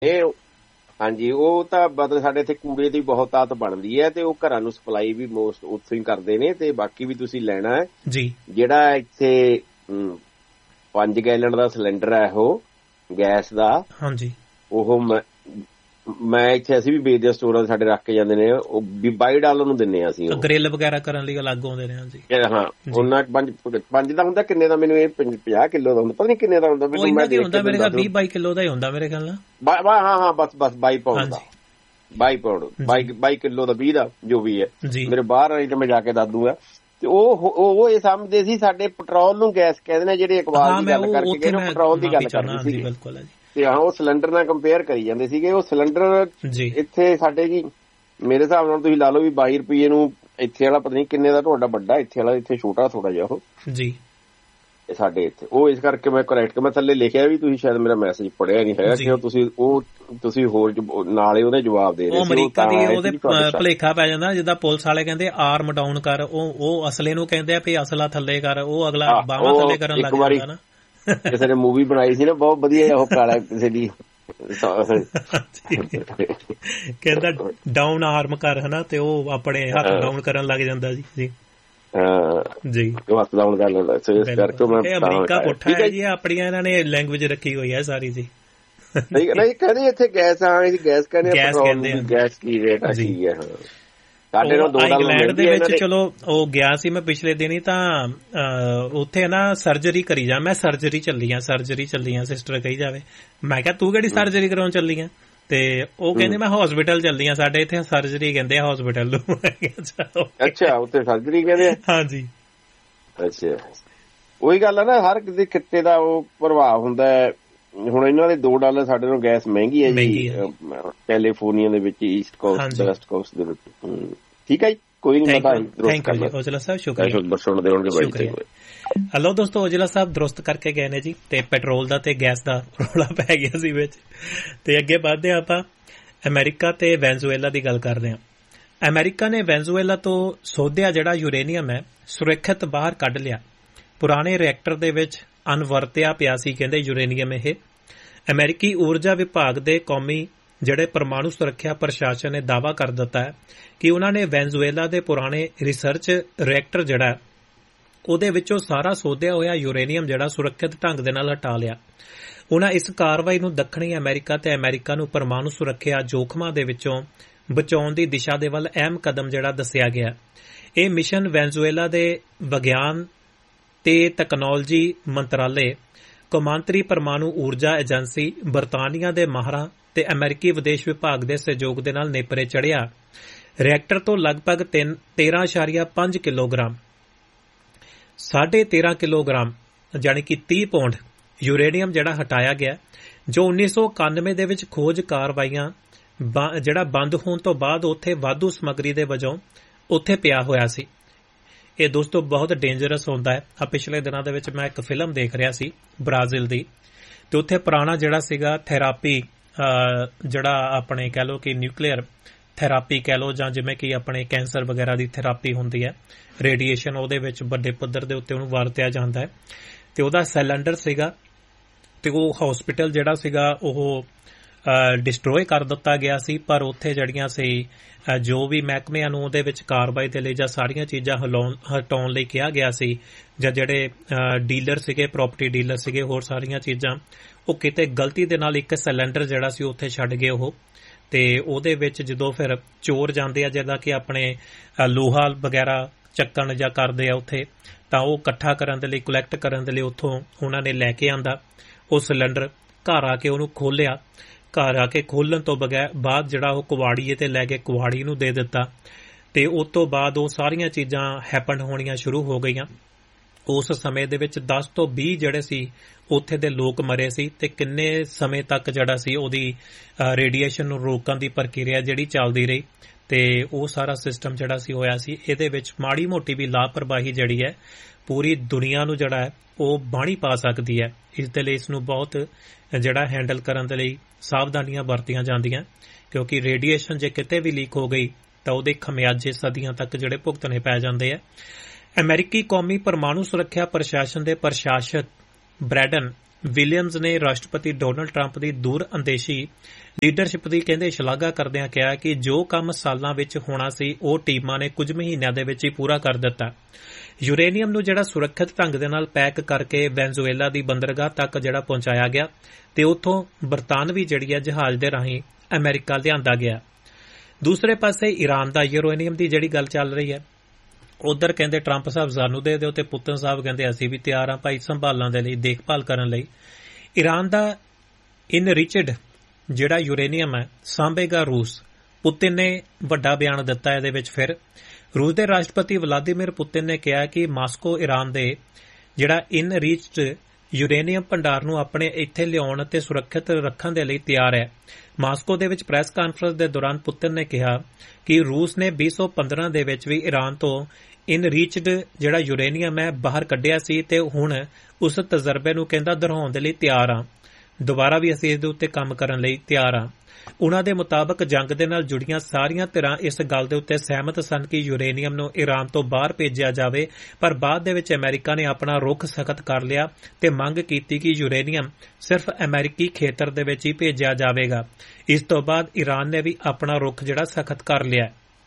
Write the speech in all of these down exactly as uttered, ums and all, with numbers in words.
ਇਹ ਹਾਂਜੀ, ਉਹ ਤਾਂ ਮਤਲਬ ਸਾਡੇ ਇੱਥੇ ਕੂੜੇ ਦੀ ਬਹੁਤ ਆਦਤ ਬਣਦੀ ਹੈ ਤੇ ਉਹ ਘਰਾਂ ਨੂੰ ਸਪਲਾਈ ਵੀ ਮੋਸਟ ਉੱਥੋਂ ਹੀ ਕਰਦੇ ਨੇ। ਤੇ ਬਾਕੀ ਵੀ ਤੁਸੀਂ ਲੈਣਾ ਹੈ ਜੀ, ਜਿਹੜਾ ਇੱਥੇ ਪੰਜ ਗੈਲਨ ਦਾ ਸਿਲੰਡਰ ਹੈ ਉਹ ਗੈਸ ਦਾ। ਹਾਂਜੀ, ਉਹ ਮੈਂ ਮੈਂ ਇੱਥੇ ਅਸੀਂ ਵੀ ਵੇਚਦੇ ਸਟੋਰਾਂ ਸਾਡੇ ਰੱਖ ਕੇ ਜਾਂਦੇ ਨੇ, ਉਹ ਵੀ ਬਾਈ ਡਾਲਰ ਨੂੰ ਦਿੰਦੇ ਆ ਅਸੀਂ। ਗ੍ਰਿਲ ਵਗੈਰਾ ਕਰਨ ਲਈ ਅਲੱਗ ਆਉਂਦੇ ਨੇ। ਹਾਂਜੀ ਹਾਂ, ਉਹਨਾਂ ਪੰਜ ਪੰਜ ਦਾ ਹੁੰਦਾ। ਕਿੰਨੇ ਦਾ ਮੈਨੂੰ ਇਹ ਪੰਜਾਹ ਕਿਲੋ ਦਾ ਹੁੰਦਾ, ਪਤਾ ਨੀ ਕਿੰਨੇ ਦਾ ਹੁੰਦਾ ਮੈਨੂੰ। ਮੈਂ ਹੁੰਦਾ ਮੇਰੇ ਖਿਆਲ ਵੀਹ ਬਾਈ ਕਿਲੋ ਦਾ ਹੀ ਹੁੰਦਾ ਮੇਰੇ ਖਿਆਲ ਨਾਲ। ਹਾਂ ਹਾਂ, ਬਸ ਬਸ ਬਾਈ ਪਾਉਂਡ ਦਾ, ਬਾਈ ਪਾਉਂਡ ਬਾਈ ਬਾਈ ਕਿਲੋ ਦਾ, ਵੀਹ ਦਾ ਜੋ ਵੀ ਹੈ। ਮੇਰੇ ਬਾਹਰ ਆਈ ਤੇ ਮੈਂ ਜਾ ਕੇ ਦੱਸ ਦੂੰਗਾ। ਤੇ ਉਹ ਉਹ ਇਹ ਸਮਝਦੇ ਸੀ ਸਾਡੇ ਪੈਟਰੋਲ ਨੂੰ ਗੈਸ ਕਹਿੰਦੇ ਨੇ, ਜਿਹੜੇ ਅਖਬਾਰ ਦੀ ਗੱਲ ਕਰਕੇ ਪੈਟਰੋਲ ਦੀ ਗੱਲ ਕਰਦੇ ਸੀ। ਬਿਲਕੁਲ ਹੈ ਜੀ। ਤੇ ਹਾਂ, ਉਹ ਸਿਲੰਡਰ ਨਾਲ ਕੰਪੇਅਰ ਕਰੀ ਜਾਂਦੇ ਸੀਗੇ। ਉਹ ਸਿਲੰਡਰ ਇੱਥੇ ਸਾਡੇ ਜੀ ਮੇਰੇ ਹਿਸਾਬ ਨਾਲ ਤੁਸੀਂ ਲਾ ਲਓ ਵੀ ਬਾਈ ਰੁਪਈਏ ਨੂੰ। ਇੱਥੇ ਵਾਲਾ ਪਤਾ ਨੀ ਕਿੰਨੇ ਦਾ ਤੁਹਾਡਾ ਵੱਡਾ, ਇੱਥੇ ਵਾਲਾ ਇੱਥੇ ਛੋਟਾ ਥੋੜਾ ਜਿਹਾ ਉਹ ਜੀ ਸਾਡੇ ਇੱਥੇ। ਉਹ ਇਸ ਕਰਕੇ ਮੈਂ ਕਰੈਕਟ ਮੈਂ ਥੱਲੇ ਲਿਖਿਆ ਵੀ, ਤੁਸੀਂ ਸ਼ਾਇਦ ਮੇਰਾ ਮੈਸੇਜ ਪੜਿਆ ਨਹੀਂ ਹੈਗਾ ਕਿ ਤੁਸੀਂ ਉਹ ਤੁਸੀਂ ਹੋਰ ਨਾਲੇ ਉਹਦੇ ਜਵਾਬ ਦੇ ਰਹੇ ਸੀ। ਅਮਰੀਕਾ ਦੀ ਉਹਦੇ ਭੁਲੇਖਾ ਪੈ ਜਾਂਦਾ, ਜਿੱਦਾਂ ਪੁਲਿਸ ਵਾਲੇ ਕਹਿੰਦੇ ਆਰਮ ਡਾਊਨ ਕਰ, ਉਹ ਉਹ ਅਸਲੇ ਨੂੰ ਕਹਿੰਦੇ ਆ ਵੀ ਅਸਲਾ ਥੱਲੇ ਕਰ, ਉਹ ਅਗਲਾ ਬਾਹਾਂ ਥੱਲੇ ਕਰਨ ਲੱਗ ਜਾਂਦਾ ਨਾ। ਕਿਸੇ ਨੇ ਮੂਵੀ ਬਣਾਈ ਸੀ ਨਾ ਬਹੁਤ ਵਧੀਆ, ਉਹ ਕਾਲਾ ਕਿਸੇ ਦੀ ਕਹਿੰਦਾ ਡਾਊਨ ਆਰਮ ਕਰ, ਹਨਾ, ਤੇ ਉਹ ਆਪਣੇ ਹੱਥ ਡਾਊਨ ਕਰਨ ਲੱਗ ਜਾਂਦਾ ਜੀ। ਜੀ ਜੀ, ਹੱਥ ਡਾਊਨ ਕਰ ਲੈਂਦਾ। ਇਸ ਕਰਕੇ ਮੈਂ ਅਮਰੀਕਾ ਪੁੱਠਾ ਹੈ ਜੀ, ਆਪਣੀਆਂ ਇਹਨਾਂ ਨੇ ਲੈਂਗੁਏਜ ਰੱਖੀ ਹੋਈ ਹੈ ਸਾਰੀ ਜੀ। ਨਹੀਂ ਨਹੀਂ, ਕਹਿੰਦੇ ਇੱਥੇ ਗੈਸ ਆ, ਗੈਸ ਕਹਿੰਦੇ ਗੈਸ ਕੀ ਰੇਟ ਆ ਕੀ ਹੈ। ਸਾਡੇ ਨਾਲ ਦੋ ਇੰਗਲੈਂਡ ਦੇ ਵਿੱਚ ਚਲੋ ਉਹ ਗਿਆ ਸੀ ਮੈਂ ਪਿਛਲੇ ਦਿਨੀ, ਤਾਂ ਉੱਥੇ ਨਾ ਸਰਜਰੀ ਕਰੀ ਜਾ। ਮੈਂ ਸਰਜਰੀ ਚੱਲੀ ਆ, ਸਰਜਰੀ ਚੱਲੀ ਆ ਸਿਸਟਰ ਕਹੀ ਜਾਵੇ। ਮੈਂ ਕਿਹਾ ਤੂੰ ਕਿਹੜੀ ਸਰਜਰੀ ਕਰਾਉਣ ਚੱਲੀ ਆ? ਤੇ ਉਹ ਕਹਿੰਦੇ ਮੈਂ ਹਸਪੀਟਲ ਚੱਲਦੀ ਆ, ਸਾਡੇ ਇੱਥੇ ਸਰਜਰੀ ਕਹਿੰਦੇ ਆ ਹਸਪੀਟਲ ਨੂੰ। ਅੱਛਾ, ਉੱਥੇ ਸਰਜਰੀ ਕਹਿੰਦੇ ਆ? ਹਾਂਜੀ। ਅੱਛਾ, ਉਹੀ ਗੱਲ ਆ ਨਾ, ਹਰ ਕਿਸੇ ਖਿੱਤੇ ਦਾ ਉਹ ਪ੍ਰਭਾਵ ਹੁੰਦਾ ਹੈ। ਹੁਣ ਇਹਨਾਂ ਦੇ ਦੋ ਡਾਲਰ ਸਾਡੇ ਨੂੰ ਗੈਸ ਮਹਿੰਗੀ ਹੈ ਜੀ ਕੈਲੀਫੋਰਨੀਆ ਦੇ ਵਿੱਚ, ਈਸਟ ਕੋਸਟ ਵੈਸਟ ਕੋਸਟ ਦੇ ਵਿੱਚ। ਠੀਕ ਹੈ ਜੀ, ਕੋਈ ਨੀ, ਪਤਾ ਔਜਲਾ ਸਾਹਿਬ ਸ਼ੁਕਰੀਆ ਸੁਣਦੇ ਹੋਣਗੇ। ਹੈਲੋ ਦੋਸਤੋ, ਔਜਲਾ ਸਾਹਿਬ ਦਰੁਸਤ ਕਰਕੇ ਗਏ ਨੇ ਜੀ, ਤੇ ਪੈਟਰੋਲ ਦਾ ਤੇ ਗੈਸ ਦਾ ਰੌਲਾ ਪੈ ਗਿਆ ਸੀ ਵਿੱਚ। ਤੇ ਅੱਗੇ ਵੱਧਦੇ ਆਪਾਂ, ਅਮਰੀਕਾ ਤੇ ਵੈਨਜ਼ੂਏਲਾ ਦੀ ਗੱਲ ਕਰਦੇ ਹਾਂ। ਅਮਰੀਕਾ ਨੇ ਵੈਨਜ਼ੂਏਲਾ ਤੋਂ ਸੋਧਿਆ ਜਿਹੜਾ ਯੂਰੇਨੀਅਮ ਹੈ ਸੁਰੱਖਿਅਤ ਬਾਹਰ ਕੱਢ ਲਿਆ। ਪੁਰਾਣੇ ਰਿਐਕਟਰ ਦੇ ਵਿੱਚ ਅਣਵਰਤਿਆ ਪਿਆ ਸੀ ਕਹਿੰਦੇ ਯੂਰੇਨੀਅਮ। ਇਹ ਅਮਰੀਕੀ ਊਰਜਾ ਵਿਭਾਗ ਦੇ ਕੌਮੀ ਜਿਹੜੇ ਪਰਮਾਣੂ ਸੁਰੱਖਿਆ ਪ੍ਰਸ਼ਾਸਨ ਨੇ ਦਾਅਵਾ ਕਰ ਦਿੱਤਾ ਹੈ ਕਿ ਉਹਨਾਂ ਨੇ ਵੈਨਜ਼ੂਏਲਾ ਦੇ ਪੁਰਾਣੇ ਰਿਸਰਚ ਰਿਐਕਟਰ ਜਿਹੜਾ ਉਹਦੇ ਵਿੱਚੋਂ ਸਾਰਾ ਸੋਧਿਆ ਹੋਇਆ ਯੂਰੇਨੀਅਮ ਜਿਹੜਾ ਸੁਰੱਖਿਅਤ ਢੰਗ ਦੇ ਨਾਲ ਹਟਾ ਲਿਆ। ਉਹਨਾਂ ਇਸ ਕਾਰਵਾਈ ਨੂੰ ਦੱਖਣੀ ਅਮਰੀਕਾ ਤੇ ਅਮਰੀਕਾ ਨੂੰ ਪਰਮਾਣੂ ਸੁਰੱਖਿਆ ਜੋਖਮਾਂ ਦੇ ਵਿੱਚੋਂ ਬਚਾਉਣ ਦੀ ਦਿਸ਼ਾ ਦੇ ਵੱਲ ਅਹਿਮ ਕਦਮ ਜਿਹੜਾ ਦੱਸਿਆ ਗਿਆ। ਇਹ ਮਿਸ਼ਨ ਵੈਨਜ਼ੂਏਲਾ ਦੇ ਵਿਗਿਆਨ ਤੇ ਤਕਨਾਲੋਜੀ ਮੰਤਰਾਲੇ, ਕੌਮਾਂਤਰੀ ਪਰਮਾਣੂ ਊਰਜਾ ਏਜੰਸੀ, ਬਰਤਾਨੀਆ ਦੇ ਮਾਹਰਾਂ ਤੇ ਅਮਰੀਕੀ ਵਿਦੇਸ਼ ਵਿਭਾਗ ਦੇ ਸਹਿਯੋਗ ਦੇ ਨਾਲ ਨੇਪਰੇ ਚੜ੍ਹਿਆ। ਰਿਐਕਟਰ ਤੋਂ ਲਗਭਗ ਤੇਰਾਂ ਇਸ਼ਾਰੀਆ ਪੰਜ ਕਿਲੋਗ੍ਰਾਮ ਸਾਢੇ ਤੇਰਾਂ ਕਿਲੋਗ੍ਰਾਮ ਯਾਨੀ ਕਿ ਤੀਹ ਪੌਂਡ ਯੂਰੇਨੀਅਮ ਜਿਹੜਾ ਹਟਾਇਆ ਗਿਆ, ਜੋ ਉੱਨੀ ਸੌ ਇਕਾਨਵੇਂ ਦੇ ਵਿੱਚ ਖੋਜ ਕਾਰਵਾਈਆਂ ਜਿਹੜਾ ਬੰਦ ਹੋਣ ਤੋਂ ਬਾਅਦ ਉੱਥੇ ਵਾਧੂ ਸਮੱਗਰੀ ਦੇ ਵਜੋਂ ਉੱਥੇ ਪਿਆ ਹੋਇਆ ਸੀ। ਇਹ ਦੋਸਤੋ ਬਹੁਤ ਡੇਂਜਰਸ ਹੁੰਦਾ ਹੈ। ਆ ਪਿਛਲੇ ਦਿਨਾਂ ਦੇ ਵਿੱਚ ਮੈਂ ਇੱਕ ਫਿਲਮ ਦੇਖ ਰਿਹਾ ਸੀ ਬ੍ਰਾਜ਼ੀਲ ਦੀ, ਤੇ ਉੱਥੇ ਪੁਰਾਣਾ ਜਿਹੜਾ ਸੀਗਾ ਥੈਰਾਪੀ, ਜਿਹੜਾ ਆਪਣੇ ਕਹਿ ਲਓ ਕਿ ਨਿਊਕਲੀਅਰ ਥੈਰਾਪੀ ਕਹਿ ਲਓ, ਜਾਂ ਜਿਵੇਂ ਕਿ ਆਪਣੇ ਕੈਂਸਰ ਵਗੈਰਾ ਦੀ ਥੈਰਾਪੀ ਹੁੰਦੀ ਹੈ, ਰੇਡੀਏਸ਼ਨ ਉਹਦੇ ਵਿੱਚ ਵੱਡੇ ਪੱਧਰ ਦੇ ਉੱਤੇ ਉਹਨੂੰ ਵਰਤਿਆ ਜਾਂਦਾ ਹੈ। ਤੇ ਉਹਦਾ ਸਿਲੰਡਰ ਸੀਗਾ, ਤੇ ਉਹ ਹਸਪੀਟਲ ਜਿਹੜਾ ਸੀਗਾ ਉਹ ਡਿਸਟਰੋਏ ਕਰ ਦਿੱਤਾ ਗਿਆ ਸੀ। ਪਰ ਉੱਥੇ ਜਿਹੜੀਆਂ ਸੀ ਜੋ ਵੀ ਮਹਿਕਮਿਆਂ ਨੂੰ ਉਹਦੇ ਵਿੱਚ ਕਾਰਵਾਈ ਦੇ ਲਈ ਜਾਂ ਸਾਰੀਆਂ ਚੀਜ਼ਾਂ ਹਲਾਉਣ ਹਟਾਉਣ ਲਈ ਕਿਹਾ ਗਿਆ ਸੀ, ਜਾਂ ਜਿਹੜੇ ਡੀਲਰ ਸੀਗੇ, ਪ੍ਰੋਪਰਟੀ ਡੀਲਰ ਸੀਗੇ, ਹੋਰ ਸਾਰੀਆਂ ਚੀਜ਼ਾਂ, ਉਹ ਕਿਤੇ ਗਲਤੀ ਦੇ ਨਾਲ ਇੱਕ ਸਿਲੰਡਰ ਜਿਹੜਾ ਸੀ ਉੱਥੇ ਛੱਡ ਗਏ ਉਹ। ਤੇ ਉਹਦੇ ਵਿੱਚ ਜਦੋਂ ਫਿਰ ਚੋਰ ਜਾਂਦੇ ਆ, ਜਿੱਦਾਂ ਕਿ ਆਪਣੇ ਲੋਹਾ ਵਗੈਰਾ ਚੱਕਣ ਜਾਂ ਕਰਦੇ ਆ ਉੱਥੇ, ਤਾਂ ਉਹ ਇਕੱਠਾ ਕਰਨ ਦੇ ਲਈ, ਕਲੈਕਟ ਕਰਨ ਦੇ ਲਈ ਉੱਥੋਂ ਉਹਨਾਂ ਨੇ ਲੈ ਕੇ ਆਂਦਾ ਉਹ ਸਿਲੰਡਰ। ਘਰ ਆ ਕੇ ਉਹਨੂੰ ਖੋਲ੍ਹਿਆ, ਘਰ ਆ ਕੇ ਖੋਲ੍ਹਣ ਤੋਂ ਬਗੈਰ ਬਾਅਦ ਜਿਹੜਾ ਉਹ ਕੁਵਾੜੀਏ ਤੇ ਲੈ ਕੇ ਕੁਵਾੜੀ ਨੂੰ ਦੇ ਦਿੱਤਾ। ਤੇ ਉਸ ਤੋਂ ਬਾਅਦ ਉਹ ਸਾਰੀਆਂ ਚੀਜ਼ਾਂ ਹੈਪਨ ਹੋਣੀਆਂ ਸ਼ੁਰੂ ਹੋ ਗਈਆਂ। ਉਸ ਸਮੇਂ ਦੇ ਵਿੱਚ ਦਸ ਤੋਂ ਵੀਹ ਜਿਹੜੇ ਸੀ ਉੱਥੇ ਦੇ ਲੋਕ ਮਰੇ ਸੀ, ਤੇ ਕਿੰਨੇ ਸਮੇਂ ਤੱਕ ਜਿਹੜਾ ਸੀ ਉਹਦੀ ਰੇਡੀਏਸ਼ਨ ਨੂੰ ਰੋਕਣ ਦੀ ਪ੍ਰਕਿਰਿਆ ਜਿਹੜੀ ਚੱਲਦੀ ਰਹੀ, ਤੇ ਉਹ ਸਾਰਾ ਸਿਸਟਮ ਜਿਹੜਾ ਸੀ ਹੋਇਆ ਸੀ। ਇਹਦੇ ਵਿੱਚ ਮਾੜੀ ਮੋਟੀ ਵੀ ਲਾਪਰਵਾਹੀ ਜਿਹੜੀ ਹੈ ਪੂਰੀ ਦੁਨੀਆ ਨੂੰ ਜਿਹੜਾ ਹੈ ਉਹ ਬਾਣੀ ਪਾ ਸਕਦੀ ਹੈ। ਇਸ ਦੇ ਲਈ ਇਸ ਨੂੰ ਬਹੁਤ ਜਿਹੜਾ ਹੈਂਡਲ ਕਰਨ ਦੇ ਲਈ ਸਾਵਧਾਨੀਆਂ ਵਰਤੀਆਂ ਜਾਂਦੀਆਂ, ਕਿਉਂਕਿ ਰੇਡੀਏਸ਼ਨ ਜੇ ਕਿਤੇ ਵੀ ਲੀਕ ਹੋ ਗਈ ਤਾਂ ਉਹਦੇ ਖਮਿਆਜੇ ਸਦੀਆਂ ਤੱਕ ਜਿਹੜੇ ਭੁਗਤਣੇ ਪੈ ਜਾਂਦੇ ਆ। ਅਮਰੀਕੀ ਕੌਮੀ ਪਰਮਾਣੂ ਸੁਰੱਖਿਆ ਪ੍ਰਸ਼ਾਸਨ ਦੇ ਪ੍ਰਸ਼ਾਸਕ ਬ੍ਰੈਡਨ ਵਿਲੀਅਮਜ਼ ਨੇ ਰਾਸ਼ਟਰਪਤੀ ਡੋਨਲਡ ਟਰੰਪ ਦੀ ਦੂਰ ਅੰਦੇਸ਼ੀ ਲੀਡਰਸ਼ਿਪ ਦੀ ਕਹਿੰਦੇ ਸ਼ਲਾਘਾ ਕਰਦਿਆਂ ਕਿਹਾ ਕਿ ਜੋ ਕੰਮ ਸਾਲਾਂ ਵਿੱਚ ਹੋਣਾ ਸੀ ਉਹ ਟੀਮਾਂ ਨੇ ਕੁਝ ਮਹੀਨਿਆਂ ਦੇ ਵਿੱਚ ਹੀ ਪੂਰਾ ਕਰ ਦਿੱਤਾ। ਯੂਰੇਨੀਅਮ ਨੂੰ ਜਿਹੜਾ ਸੁਰੱਖਿਅਤ ਢੰਗ ਦੇ ਨਾਲ ਪੈਕ ਕਰਕੇ ਵੈਨਜ਼ੂਏਲਾ ਦੀ ਬੰਦਰਗਾਹ ਤੱਕ ਜਿਹੜਾ ਪਹੁੰਚਾਇਆ ਗਿਆ ਤੇ ਉੱਥੋਂ ਬਰਤਾਨਵੀ ਜਿਹੜੀ ਹੈ ਜਹਾਜ਼ ਦੇ ਰਾਹੀਂ ਅਮਰੀਕਾ ਲਿਆਂਦਾ ਗਿਆ। ਦੂਸਰੇ ਪਾਸੇ ਈਰਾਨ ਦਾ ਯੂਰੇਨੀਅਮ ਦੀ ਜਿਹੜੀ ਗੱਲ ਚੱਲ ਰਹੀ ਹੈ, ਉਧਰ ਕਹਿੰਦੇ ਟਰੰਪ ਸਾਹਿਬ ਸਾਨੂੰ ਦੇ ਦਿਓ ਤੇ ਪੁਤਨ ਸਾਹਿਬ ਕਹਿੰਦੇ ਅਸੀਂ ਵੀ ਤਿਆਰ ਹਾਂ ਭਾਈ ਸੰਭਾਲਣ ਦੇ ਲਈ, ਦੇਖਭਾਲ ਕਰਨ ਲਈ। ਈਰਾਨ ਦਾ ਇਨਰਿਚਡ ਜਿਹੜਾ ਯੂਰੇਨੀਅਮ ਹੈ ਸਾਂਭੇਗਾ ਰੂਸ। ਪੁਤਿਨ ਨੇ ਵੱਡਾ ਬਿਆਨ ਦਿੱਤਾ ਇਹਦੇ ਵਿੱਚ। ਫਿਰ ਰੂਸ ਦੇ ਰਾਸ਼ਟਰਪਤੀ ਵਲਾਦੀਮੀਰ ਪੁਤਿਨ ਨੇ ਕਿਹਾ ਕਿ ਮਾਸਕੋ ਈਰਾਨ ਦੇ ਜਿਹੜਾ ਇਨਰਿਚਡ ਯੂਰੇਨੀਅਮ ਭੰਡਾਰ ਨੂੰ ਆਪਣੇ ਇੱਥੇ ਲਿਆਉਣ ਅਤੇ ਸੁਰੱਖਿਅਤ ਰੱਖਣ ਦੇ ਲਈ ਤਿਆਰ ਹੈ। ਮਾਸਕੋ ਦੇ ਵਿੱਚ ਪ੍ਰੈਸ ਕਾਨਫਰੰਸ ਦੇ ਦੌਰਾਨ ਪੁਤਿਨ ਨੇ ਕਿਹਾ ਕਿ ਰੂਸ ਨੇ ਵੀਹ ਸੌ ਪੰਦਰਾਂ ਦੇ ਵਿੱਚ ਵੀ ਈਰਾਨ ਤੋਂ ਇਨਰਿਚਡ ਜਿਹੜਾ ਯੂਰੇਨੀਅਮ ਹੈ ਬਾਹਰ ਕੱਢਿਆ ਸੀ ਤੇ ਹੁਣ ਉਸ ਤਜਰਬੇ ਨੂੰ ਕਹਿੰਦਾ ਦੁਹਰਾਉਣ ਦੇ ਲਈ ਤਿਆਰ ਹਾਂ। ਦੁਬਾਰਾ ਵੀ ਅਸੀਂ ਇਸ ਦੇ ਉੱਤੇ ਕੰਮ ਕਰਨ ਲਈ ਤਿਆਰ ਹਾਂ। ਉਨ੍ਹਾਂ ਦੇ ਮੁਤਾਬਕ ਜੰਗ ਦੇ ਨਾਲ ਜੁੜੀਆਂ ਸਾਰੀਆਂ ਧਿਰਾਂ ਇਸ ਗੱਲ ਦੇ ਉੱਤੇ ਸਹਿਮਤ ਸਨ ਕਿ ਯੂਰੇਨੀਅਮ ਨੂੰ ਈਰਾਨ ਤੋਂ ਬਾਹਰ ਭੇਜਿਆ ਜਾਵੇ, ਪਰ ਬਾਅਦ ਦੇ ਵਿੱਚ ਅਮਰੀਕਾ ਨੇ ਆਪਣਾ ਰੁਖ ਸਖਤ ਕਰ ਲਿਆ ਤੇ ਮੰਗ ਕੀਤੀ ਕਿ ਯੂਰੇਨੀਅਮ ਸਿਰਫ ਅਮਰੀਕੀ ਖੇਤਰ ਦੇ ਵਿੱਚ ਹੀ ਭੇਜਿਆ ਜਾਵੇਗਾ। ਇਸ ਤੋਂ ਬਾਅਦ ਈਰਾਨ ਨੇ ਵੀ ਆਪਣਾ ਰੁਖ ਜਿਹੜਾ ਸਖਤ ਕਰ ਲਿਆ।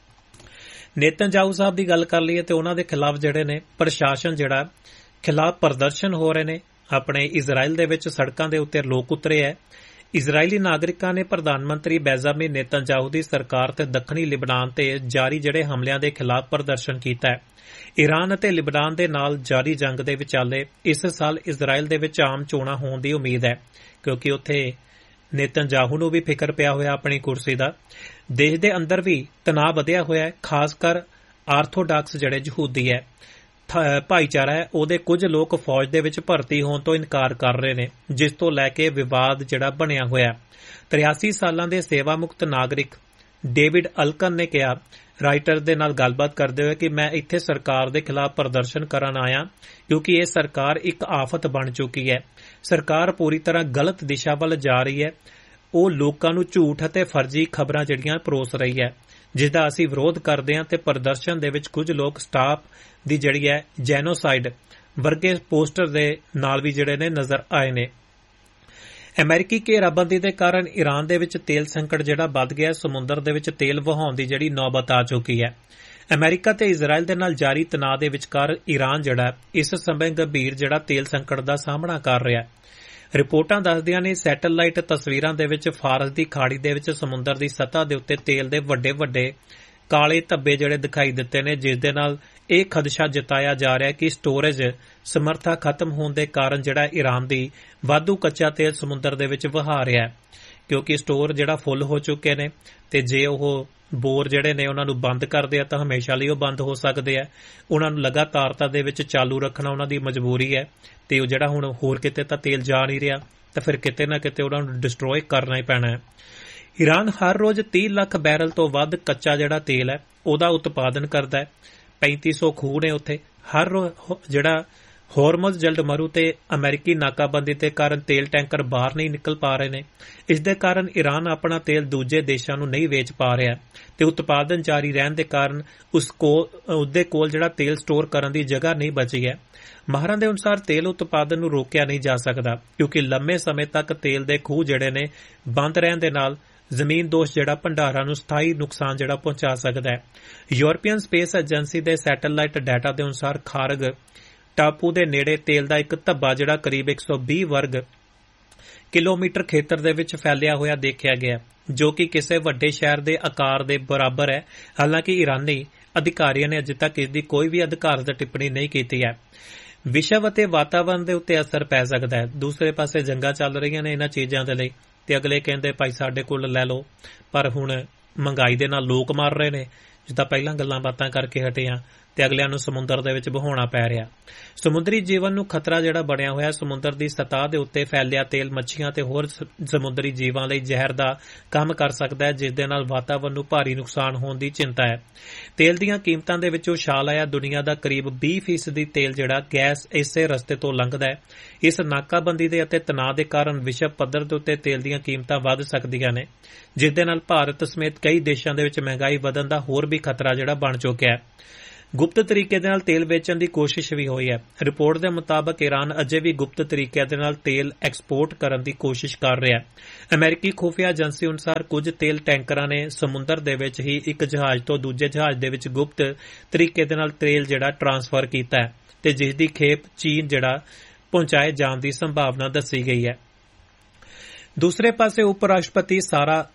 ਨੇਤਨਯਾਹੂ ਸਾਹਿਬ ਦੀ ਗੱਲ ਕਰ ਲਈਏ ਤੇ ਉਹਨਾਂ ਦੇ ਖਿਲਾਫ ਜਿਹੜੇ ਨੇ ਪ੍ਰਸ਼ਾਸਨ ਜਿਹੜਾ ਖਿਲਾਫ ਪ੍ਰਦਰਸ਼ਨ ਹੋ ਰਹੇ ਨੇ। ਆਪਣੇ ਇਜ਼ਰਾਈਲ ਦੇ ਵਿੱਚ ਸੜਕਾਂ ਦੇ ਉੱਤੇ ਲੋਕ ਉਤਰੇ ਹੈ। ਇਜ਼ਰਾਈਲੀ ਨਾਗਰਿਕਾਂ ਨੇ ਪ੍ਰਧਾਨ ਮੰਤਰੀ ਬੈਂਜਾਮਿਨ ਨੇਤਨਯਾਹੂ ਦੀ ਸਰਕਾਰ ਤੇ ਦੱਖਣੀ ਲਿਬਨਾਨ ਤੇ ਜਾਰੀ ਜਿਹੜੇ ਹਮਲਿਆਂ ਦੇ ਖਿਲਾਫ ਪ੍ਰਦਰਸ਼ਨ ਕੀਤਾ ਹੈ। ਈਰਾਨ ਅਤੇ ਲਿਬਨਾਨ ਦੇ ਨਾਲ ਜਾਰੀ ਜੰਗ ਦੇ ਵਿਚਾਲੇ ਇਸ ਸਾਲ ਇਜ਼ਰਾਈਲ ਦੇ ਵਿੱਚ ਆਮ ਚੋਣਾਂ ਹੋਣ ਦੀ ਉਮੀਦ ਹੈ, ਕਿਉਂਕਿ ਉੱਥੇ ਨੇਤਨਯਾਹੂ ਨੂੰ ਵੀ ਫਿਕਰ ਪਿਆ ਹੋਇਆ ਆਪਣੀ ਕੁਰਸੀ ਦਾ। ਦੇਸ਼ ਦੇ ਅੰਦਰ ਵੀ ਤਣਾਅ ਵਧਿਆ ਹੋਇਆ ਹੈ, ਖਾਸ ਕਰ ਆਰਥੋਡਾਕਸ ਜਿਹੜੇ ਯਹੂਦੀ ਹੈ ਭਾਈਚਾਰਾ ਹੈ ਉਹਦੇ ਕੁਝ ਲੋਕ ਫੌਜ ਦੇ ਵਿੱਚ ਭਰਤੀ ਹੋਣ ਤੋਂ ਇਨਕਾਰ ਕਰ ਰਹੇ ਨੇ, ਜਿਸ ਤੋਂ ਲੈ ਕੇ ਵਿਵਾਦ ਜਿਹੜਾ ਬਣਿਆ ਹੋਇਆ। ਤਰਿਆਸੀ ਸਾਲਾਂ ਦੇ ਸੇਵਾ ਮੁਕਤ ਨਾਗਰਿਕ ਡੇਵਿਡ ਅਲਕਨ ਨੇ ਕਿਹਾ ਰਾਈਟਰ ਦੇ ਨਾਲ ਗੱਲਬਾਤ ਕਰਦੇ ਹੋਏ ਕਿ ਮੈਂ ਇੱਥੇ ਸਰਕਾਰ ਦੇ ਖਿਲਾਫ ਪ੍ਰਦਰਸ਼ਨ ਕਰਨ ਆਇਆ ਕਿਉਂਕਿ ਇਹ ਸਰਕਾਰ ਇੱਕ ਆਫਤ ਬਣ ਚੁੱਕੀ ਹੈ। ਸਰਕਾਰ ਪੂਰੀ ਤਰ੍ਹਾਂ ਗਲਤ ਦਿਸ਼ਾ ਵੱਲ ਜਾ ਰਹੀ ਹੈ। ਉਹ ਲੋਕਾਂ ਨੂੰ ਝੂਠ ਅਤੇ ਫਰਜ਼ੀ ਖਬਰਾਂ ਜਿਹੜੀਆਂ ਪਰੋਸ ਰਹੀ ਹੈ, ਜਿਸ ਦਾ ਅਸੀਂ ਵਿਰੋਧ ਕਰਦੇ ਹਾਂ ਤੇ ਪ੍ਰਦਰਸ਼ਨ ਦੇ ਵਿੱਚ ਕੁਝ ਲੋਕ ਸਟਾਪ ਦੀ ਜਿਹੜੀ ਹੈ ਜੈਨੋਸਾਈਡ ਵਰਗੇ ਪੋਸਟਰ ਦੇ ਨਾਲ ਵੀ ਜਿਹੜੇ ਨੇ ਨਜ਼ਰ ਆਏ ਨੇ। ਅਮਰੀਕੀ ਘੇਰਾਬੰਦੀ ਦੇ ਕਾਰਨ ਈਰਾਨ ਦੇ ਵਿੱਚ ਤੇਲ ਸੰਕਟ ਜਿਹੜਾ ਵੱਧ ਗਿਆ। ਸਮੁੰਦਰ ਦੇ ਵਿੱਚ ਤੇਲ ਵਹਾਉਣ ਦੀ ਜਿਹੜੀ ਨੌਬਤ ਆ ਚੁੱਕੀ ਹੈ। ਅਮਰੀਕਾ ਤੇ ਇਜ਼ਰਾਈਲ ਦੇ ਨਾਲ ਜਾਰੀ ਤਣਾਅ ਦੇ ਵਿਚਕਾਰ ਈਰਾਨ ਜਿਹੜਾ ਇਸ ਸਮੇਂ ਗੰਭੀਰ ਜਿਹੜਾ ਤੇਲ ਸੰਕਟ ਦਾ ਸਾਹਮਣਾ ਕਰ ਰਿਹਾ ਹੈ। ਰਿਪੋਰਟਾਂ ਦੱਸਦੀਆਂ ਨੇ ਸੈਟੇਲਾਈਟ ਤਸਵੀਰਾਂ ਦੇ ਵਿੱਚ ਫਾਰਸ ਦੀ ਖਾੜੀ ਦੇ ਵਿੱਚ ਸਮੁੰਦਰ ਦੀ ਸਤ੍ਹਾ ਦੇ ਉੱਤੇ ਤੇਲ ਦੇ ਵੱਡੇ ਵੱਡੇ ਕਾਲੇ ਧੱਬੇ ਜਿਹੜੇ ਦਿਖਾਈ ਦਿੱਤੇ ਨੇ, ਜਿਸ ਦੇ ਨਾਲ ਇਹ ਖਦਸ਼ਾ ਜਤਾਇਆ ਜਾ ਰਿਹਾ ਕਿ ਸਟੋਰੇਜ ਸਮਰੱਥਾ ਖਤਮ ਹੋਣ ਦੇ ਕਾਰਨ ਜਿਹੜਾ ਈਰਾਨ ਦੀ ਵਾਧੂ ਕੱਚਾ ਤੇਲ ਸਮੁੰਦਰ ਦੇ ਵਿੱਚ ਵਹਾ ਰਿਹਾ ਹੈ, ਕਿਉਂਕਿ ਸਟੋਰ ਜਿਹੜਾ ਫੁੱਲ ਹੋ ਚੁੱਕੇ ਨੇ ਤੇ ਜੇ ਉਹ ਬੋਰ ਜਿਹੜੇ ਨੇ ਉਹਨਾਂ ਨੂੰ ਬੰਦ ਕਰਦੇ ਆ ਤਾਂ ਹਮੇਸ਼ਾ ਲਈ ਉਹ ਬੰਦ ਹੋ ਸਕਦੇ ਆ। ਉਹਨਾਂ ਨੂੰ ਲਗਾਤਾਰਤਾ ਦੇ ਵਿੱਚ ਚਾਲੂ ਰੱਖਣਾ ਉਹਨਾਂ ਦੀ ਮਜਬੂਰੀ ਹੈ ਤੇ ਉਹ ਜਿਹੜਾ ਹੁਣ ਹੋਰ ਕਿਤੇ ਤਾਂ ਤੇਲ ਜਾ ਨਹੀਂ ਰਿਹਾ ਤਾਂ ਫਿਰ ਕਿਤੇ ਨਾ ਕਿਤੇ ਉਹਨਾਂ ਨੂੰ ਡਿਸਟਰੋਏ ਕਰਨਾ ਹੀ ਪੈਣਾ ਹੈ। ਈਰਾਨ ਹਰ ਰੋਜ਼ ਤੀਹ ਲੱਖ ਬੈਰਲ ਤੋਂ ਵੱਧ ਕੱਚਾ ਜਿਹੜਾ ਤੇਲ ਹੈ ਉਹਦਾ ਉਤਪਾਦਨ ਕਰਦਾ ਹੈ। ਪੈਂਤੀ ਸੌ ਖੂਹ ਨੇ ਉੱਥੇ। ਹਰ ਜਿਹੜਾ ਹੋਰਮਜ਼ ਜਲਡਮਰੂ ਤੇ ਅਮਰੀਕੀ ਨਾਕਾਬੰਦੀ ਦੇ ਕਾਰਨ ਤੇਲ ਟੈਂਕਰ ਬਾਹਰ ਨਹੀਂ ਨਿਕਲ ਪਾ ਰਹੇ ਨੇ। ਇਸ ਦੇ ਕਾਰਨ ਈਰਾਨ ਆਪਣਾ ਤੇਲ ਦੂਜੇ ਦੇਸ਼ਾਂ ਨੂੰ ਨਹੀਂ ਵੇਚ ਪਾ ਰਿਹਾ ਤੇ ਉਤਪਾਦਨ ਜਾਰੀ ਰਹਿਣ ਦੇ ਕਾਰਨ ਉਸ ਕੋਲ ਉਹਦੇ ਕੋਲ ਜਿਹੜਾ ਤੇਲ ਸਟੋਰ ਕਰਨ ਦੀ ਜਗ੍ਹਾ ਨਹੀਂ ਬਚੀ ਹੈ। ਮਾਹਰਾਂ ਦੇ ਅਨੁਸਾਰ ਤੇਲ ਉਤਪਾਦਨ ਨੂੰ ਰੋਕਿਆ ਨਹੀਂ ਜਾ ਸਕਦਾ ਕਿਉਂਕਿ ਲੰਮੇ ਸਮੇਂ ਤੱਕ ਤੇਲ ਦੇ ਖੂਹ ਜਿਹੜੇ ਨੇ ਬੰਦ ਰਹਿਣ ਦੇ ਨਾਲ ਜ਼ਮੀਨ ਦੋਸ਼ ਜਿਹੜਾ ਭੰਡਾਰਾਂ ਨੂੰ ਸਥਾਈ ਨੁਕਸਾਨ ਜਿਹੜਾ ਪਹੁੰਚਾ ਸਕਦਾ ਹੈ। ਯੂਰਪੀਅਨ ਸਪੇਸ ਏਜੰਸੀ ਦੇ ਸੈਟੇਲਾਈਟ ਡਾਟਾ ਦੇ ਅਨੁਸਾਰ ਖਾਰਗ ਟਾਪੂ ਦੇ ਨੇੜੇ ਤੇਲ ਦਾ ਇੱਕ ਧੱਬਾ ਜਿਹੜਾ ਕਰੀਬ ਇੱਕ ਸੌ ਵੀਹ ਵਰਗ ਕਿਲੋਮੀਟਰ ਖੇਤਰ ਦੇ ਵਿੱਚ ਫੈਲਿਆ ਹੋਇਆ ਦੇਖਿਆ ਗਿਆ, ਜੋ ਕਿ ਕਿਸੇ ਵੱਡੇ ਸ਼ਹਿਰ ਦੇ ਆਕਾਰ ਦੇ ਬਰਾਬਰ ਹੈ। ਹਾਲਾਂਕਿ ਈਰਾਨੀ ਅਧਿਕਾਰੀਆਂ ਨੇ ਅਜੇ ਤੱਕ ਇਸ ਦੀ ਕੋਈ ਵੀ ਅਧਿਕਾਰਤ ਟਿੱਪਣੀ ਨਹੀਂ ਕੀਤੀ ਹੈ। ਵਿਸ਼ਵ ਅਤੇ ਵਾਤਾਵਰਣ ਦੇ ਉੱਤੇ ਅਸਰ ਪੈ ਸਕਦਾ ਹੈ। ਦੂਸਰੇ ਪਾਸੇ ਜੰਗਾਂ ਚੱਲ ਰਹੀਆਂ ਨੇ ਇਹਨਾਂ ਚੀਜ਼ਾਂ ਦੇ ਲਈ ਤੇ ਅਗਲੇ ਕਹਿੰਦੇ ਭਾਈ ਸਾਡੇ ਕੋਲ ਲੈ ਲਓ, ਪਰ ਹੁਣ ਮਹਿੰਗਾਈ ਦੇ ਨਾਲ ਲੋਕ ਮਰ ਰਹੇ ਨੇ, ਜਿੱਦਾਂ ਪਹਿਲਾਂ ਗੱਲਾਂ ਬਾਤਾਂ ਕਰਕੇ ਹਟੇ ਆ ਤੇ ਅਗਲਿਆਂ ਨੂੰ ਸਮੁੰਦਰ ਦੇ ਵਿੱਚ ਵਹਾਉਣਾ ਪੈ ਰਿਹਾ। ਸਮੁੰਦਰੀ ਜੀਵਨ ਨੂੰ ਖਤਰਾ ਜਿਹੜਾ ਬਣਿਆ ਹੋਇਆ। ਸਮੁੰਦਰ ਦੀ ਸਤ੍ਹਾ ਦੇ ਉੱਤੇ ਫੈਲਿਆ ਤੇਲ ਮੱਛੀਆਂ ਤੇ ਹੋਰ ਸਮੁੰਦਰੀ ਜੀਵਾਂ ਲਈ ਜ਼ਹਿਰ ਦਾ ਕੰਮ ਕਰ ਸਕਦਾ ਹੈ, ਜਿਸ ਦੇ ਨਾਲ ਵਾਤਾਵਰਣ ਨੂੰ ਭਾਰੀ ਨੁਕਸਾਨ ਹੋਣ ਦੀ ਚਿੰਤਾ ਹੈ। ਤੇਲ ਦੀਆਂ ਕੀਮਤਾਂ ਦੇ ਵਿੱਚ ਉਛਾਲ ਆਇਆ। ਦੁਨੀਆ ਦਾ ਕਰੀਬ ਵੀਹ ਫੀਸਦੀ ਤੇਲ ਜਿਹੜਾ ਗੈਸ ਇਸੇ ਰਸਤੇ ਤੋਂ ਲੰਘਦਾ ਹੈ। ਇਸ ਨਾਕਾਬੰਦੀ ਦੇ ਅਤੇ ਤਣਾਅ ਦੇ ਕਾਰਨ ਵਿਸ਼ਵ ਪੱਧਰ ਦੇ ਉੱਤੇ ਤੇਲ ਦੀਆਂ ਕੀਮਤਾਂ ਵੱਧ ਸਕਦੀਆਂ ਨੇ, ਜਿਸ ਦੇ ਨਾਲ ਭਾਰਤ ਸਮੇਤ ਕਈ ਦੇਸ਼ਾਂ ਦੇ ਵਿੱਚ ਮਹਿੰਗਾਈ ਵਧਣ ਦਾ ਹੋਰ ਵੀ ਖਤਰਾ ਜਿਹੜਾ ਬਣ ਚੁੱਕਿਆ ਹੈ। ਗੁਪਤ ਤਰੀਕੇ ਦੇ ਨਾਲ ਤੇਲ ਵੇਚਣ ਦੀ ਕੋਸ਼ਿਸ਼ ਵੀ ਹੋਈ ਹੈ। ਰਿਪੋਰਟ ਦੇ ਮੁਤਾਬਕ ਈਰਾਨ ਅਜੇ ਵੀ ਗੁਪਤ ਤਰੀਕੇ ਦੇ ਨਾਲ ਤੇਲ ਐਕਸਪੋਰਟ ਕਰਨ ਦੀ ਕੋਸ਼ਿਸ਼ ਕਰ ਰਿਹਾ ਹੈ। ਅਮਰੀਕੀ ਖੁਫੀਆ ਏਜੰਸੀ ਅਨੁਸਾਰ ਕੁਝ ਤੇਲ ਟੈਂਕਰਾਂ ਨੇ ਸਮੁੰਦਰ ਦੇ ਵਿੱਚ ਹੀ ਇੱਕ ਜਹਾਜ਼ ਤੋਂ ਦੂਜੇ ਜਹਾਜ਼ ਦੇ ਵਿੱਚ ਗੁਪਤ ਤਰੀਕੇ ਦੇ ਨਾਲ ਤੇਲ ਜਿਹੜਾ ਟਰਾਂਸਫਰ ਕੀਤਾ ਹੈ ਤੇ ਜਿਸ ਦੀ ਖੇਪ ਚੀਨ ਜਿਹੜਾ ਪਹੁੰਚਾਏ ਜਾਣ ਦੀ ਸੰਭਾਵਨਾ ਦੱਸੀ ਗਈ ਹੈ। ਦੂਸਰੇ ਪਾਸੇ ਉਪ ਰਾਸ਼ਟਰਪਤੀ ਸਾਰਾ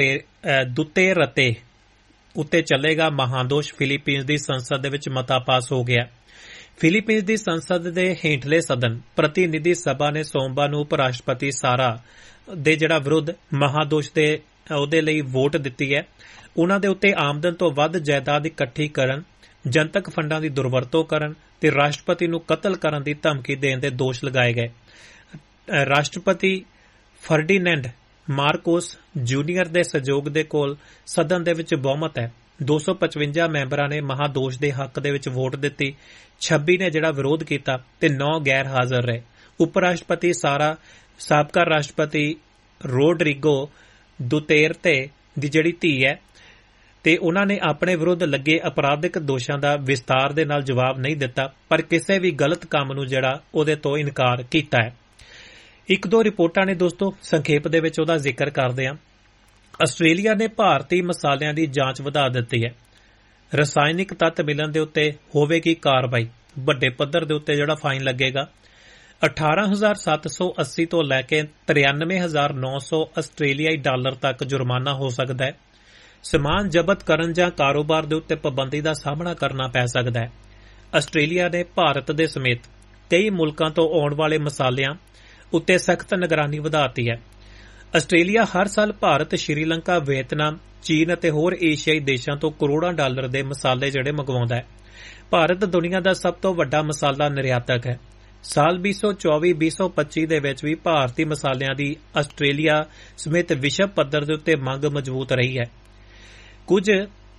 ਦੁਤੇਰਤੇ ਉੱਤੇ ਚੱਲੇਗਾ ਮਹਾਦੋਸ਼। ਫਿਲੀਪੀਨਜ਼ ਦੀ ਸੰਸਦ ਦੇ ਵਿੱਚ ਮਤਾ ਪਾਸ ਹੋ ਗਿਆ। ਫਿਲੀਪੀਨਜ਼ ਦੀ ਸੰਸਦ ਦੇ ਹੇਠਲੇ ਸਦਨ ਪ੍ਰਤੀਨਿਧੀ ਸਭਾ ਨੇ ਸੋਮਵਾਰ ਨੂੰ ਉਪ ਰਾਸ਼ਟਰਪਤੀ ਸਾਰਾ ਦੇ ਜਿਹੜਾ ਵਿਰੁੱਧ ਮਹਾਦੋਸ਼ ਦੇ ਉਹਦੇ ਲਈ ਵੋਟ ਦਿੱਤੀ ਹੈ। ਉਹਨਾਂ ਦੇ ਉੱਤੇ ਆਮਦਨ ਤੋਂ ਵੱਧ ਜਾਇਦਾਦ ਇਕੱਠੀ ਕਰਨ, ਜਨਤਕ ਫੰਡਾਂ ਦੀ ਦੁਰਵਰਤੋਂ ਕਰਨ ਤੇ ਰਾਸ਼ਟਰਪਤੀ ਨੂੰ ਕਤਲ ਕਰਨ ਦੀ ਧਮਕੀ ਦੇਣ ਦੇ ਦੋਸ਼ ਲਗਾਏ ਗਏ। ਰਾਸ਼ਟਰਪਤੀ ਫਰਡੀਨੈਂਡ ਮਾਰਕੋਸ ਜੂਨੀਅਰ ਦੇ ਸਹਿਯੋਗ ਦੇ ਕੋਲ ਸਦਨ ਦੇ ਵਿੱਚ ਬਹੁਮਤ ਹੈ। ਦੋ ਸੌ ਪਚਵੰਜਾ ਮੈਂਬਰਾਂ ਨੇ ਮਹਾਦੋਸ਼ ਦੇ ਹੱਕ ਦੇ ਵਿੱਚ ਵੋਟ ਦਿੱਤੀ, ਛੱਬੀ ਨੇ ਜਿਹੜਾ ਵਿਰੋਧ ਕੀਤਾ ਤੇ ਨੌ ਗੈਰ ਹਾਜ਼ਰ ਰਹੇ। ਉਪ ਰਾਸ਼ਟਰਪਤੀ ਸਾਰਾ ਸਾਬਕਾ ਰਾਸ਼ਟਰਪਤੀ ਰੋਡਰੀਗੋ ਦੁਤੇਰਤੇ ਦੀ ਜਿਹੜੀ ਧੀ ਹੈ ਤੇ ਉਹਨਾਂ ਨੇ ਆਪਣੇ ਵਿਰੁੱਧ ਲੱਗੇ ਅਪਰਾਧਿਕ ਦੋਸ਼ਾਂ ਦਾ ਵਿਸਤਾਰ ਦੇ ਨਾਲ ਜਵਾਬ ਨਹੀਂ ਦਿੱਤਾ, ਪਰ ਕਿਸੇ ਵੀ ਗਲਤ ਕੰਮ ਨੂੰ ਜਿਹੜਾ ਉਹਦੇ ਤੋਂ ਇਨਕਾਰ ਕੀਤਾ ਹੈ। ਇੱਕ ਦੋ ਰਿਪੋਰਟਾਂ ਨੇ ਦੋਸਤੋ ਸੰਖੇਪ ਦੇ ਵਿੱਚ ਉਹਦਾ ਜ਼ਿਕਰ ਕਰਦੇ ਹਾਂ। ਆਸਟ੍ਰੇਲੀਆ ਨੇ ਭਾਰਤੀ ਮਸਾਲਿਆਂ ਦੀ ਜਾਂਚ ਵਧਾ ਦਿੱਤੀ ਹੈ। ਰਸਾਇਣਿਕ ਤੱਤ ਮਿਲਣ ਦੇ ਉੱਤੇ ਹੋਵੇਗੀ ਕਾਰਵਾਈ, ਵੱਡੇ ਪੱਧਰ ਦੇ ਉੱਤੇ ਜਿਹੜਾ ਫਾਈਨ ਲੱਗੇਗਾ। ਅਠਾਰਾਂ ਹਜ਼ਾਰ ਸੱਤ ਸੌ ਅੱਸੀ ਤੋਂ ਲੈ ਕੇ ਤਰਿਆਨਵੇਂ ਹਜ਼ਾਰ ਨੌ ਸੌ ਆਸਟ੍ਰੇਲੀਆਈ ਡਾਲਰ ਤੱਕ ਜੁਰਮਾਨਾ ਹੋ ਸਕਦਾ ਹੈ। ਸਮਾਨ ਜ਼ਬਤ ਕਰਨ ਜਾਂ ਕਾਰੋਬਾਰ ਦੇ ਉੱਤੇ ਪਾਬੰਦੀ ਦਾ ਸਾਹਮਣਾ ਕਰਨਾ ਪੈ ਸਕਦਾ ਹੈ। ਆਸਟ੍ਰੇਲੀਆ ਨੇ ਭਾਰਤ ਦੇ ਸਮੇਤ ਕਈ ਮੁਲਕਾਂ ਤੋਂ ਆਉਣ ਵਾਲੇ ਮਸਾਲਿਆਂ ਉੱਤੇ ਸਖਤ ਨਿਗਰਾਨੀ ਵਧਾਤੀ ਹੈ। ਆਸਟ੍ਰੇਲੀਆ ਹਰ ਸਾਲ ਭਾਰਤ, ਸ਼੍ਰੀਲੰਕਾ, ਵੀਅਤਨਾਮ, ਚੀਨ ਅਤੇ ਹੋਰ ਏਸ਼ੀਆਈ ਦੇਸ਼ਾਂ ਤੋਂ ਕਰੋੜਾਂ ਡਾਲਰ ਦੇ ਮਸਾਲੇ ਜਿਹੜੇ ਮੰਗਵਾਉਂਦਾ ਹੈ। ਭਾਰਤ ਦੁਨੀਆ ਦਾ ਸਭ ਤੋਂ ਵੱਡਾ ਮਸਾਲਾ ਨਿਰਯਾਤਕ ਹੈ। ਸਾਲ ਵੀਹ ਸੌ ਚੌਵੀ ਵੀਹ ਸੌ ਪੱਚੀ ਦੇ ਵਿੱਚ ਵੀ ਭਾਰਤੀ ਮਸਾਲਿਆਂ ਦੀ ਆਸਟ੍ਰੇਲੀਆ ਸਮੇਤ ਵਿਸ਼ਵ ਪੱਧਰ ਦੇ ਉੱਤੇ ਮੰਗ ਮਜ਼ਬੂਤ ਰਹੀ ਹੈ। ਕੁਝ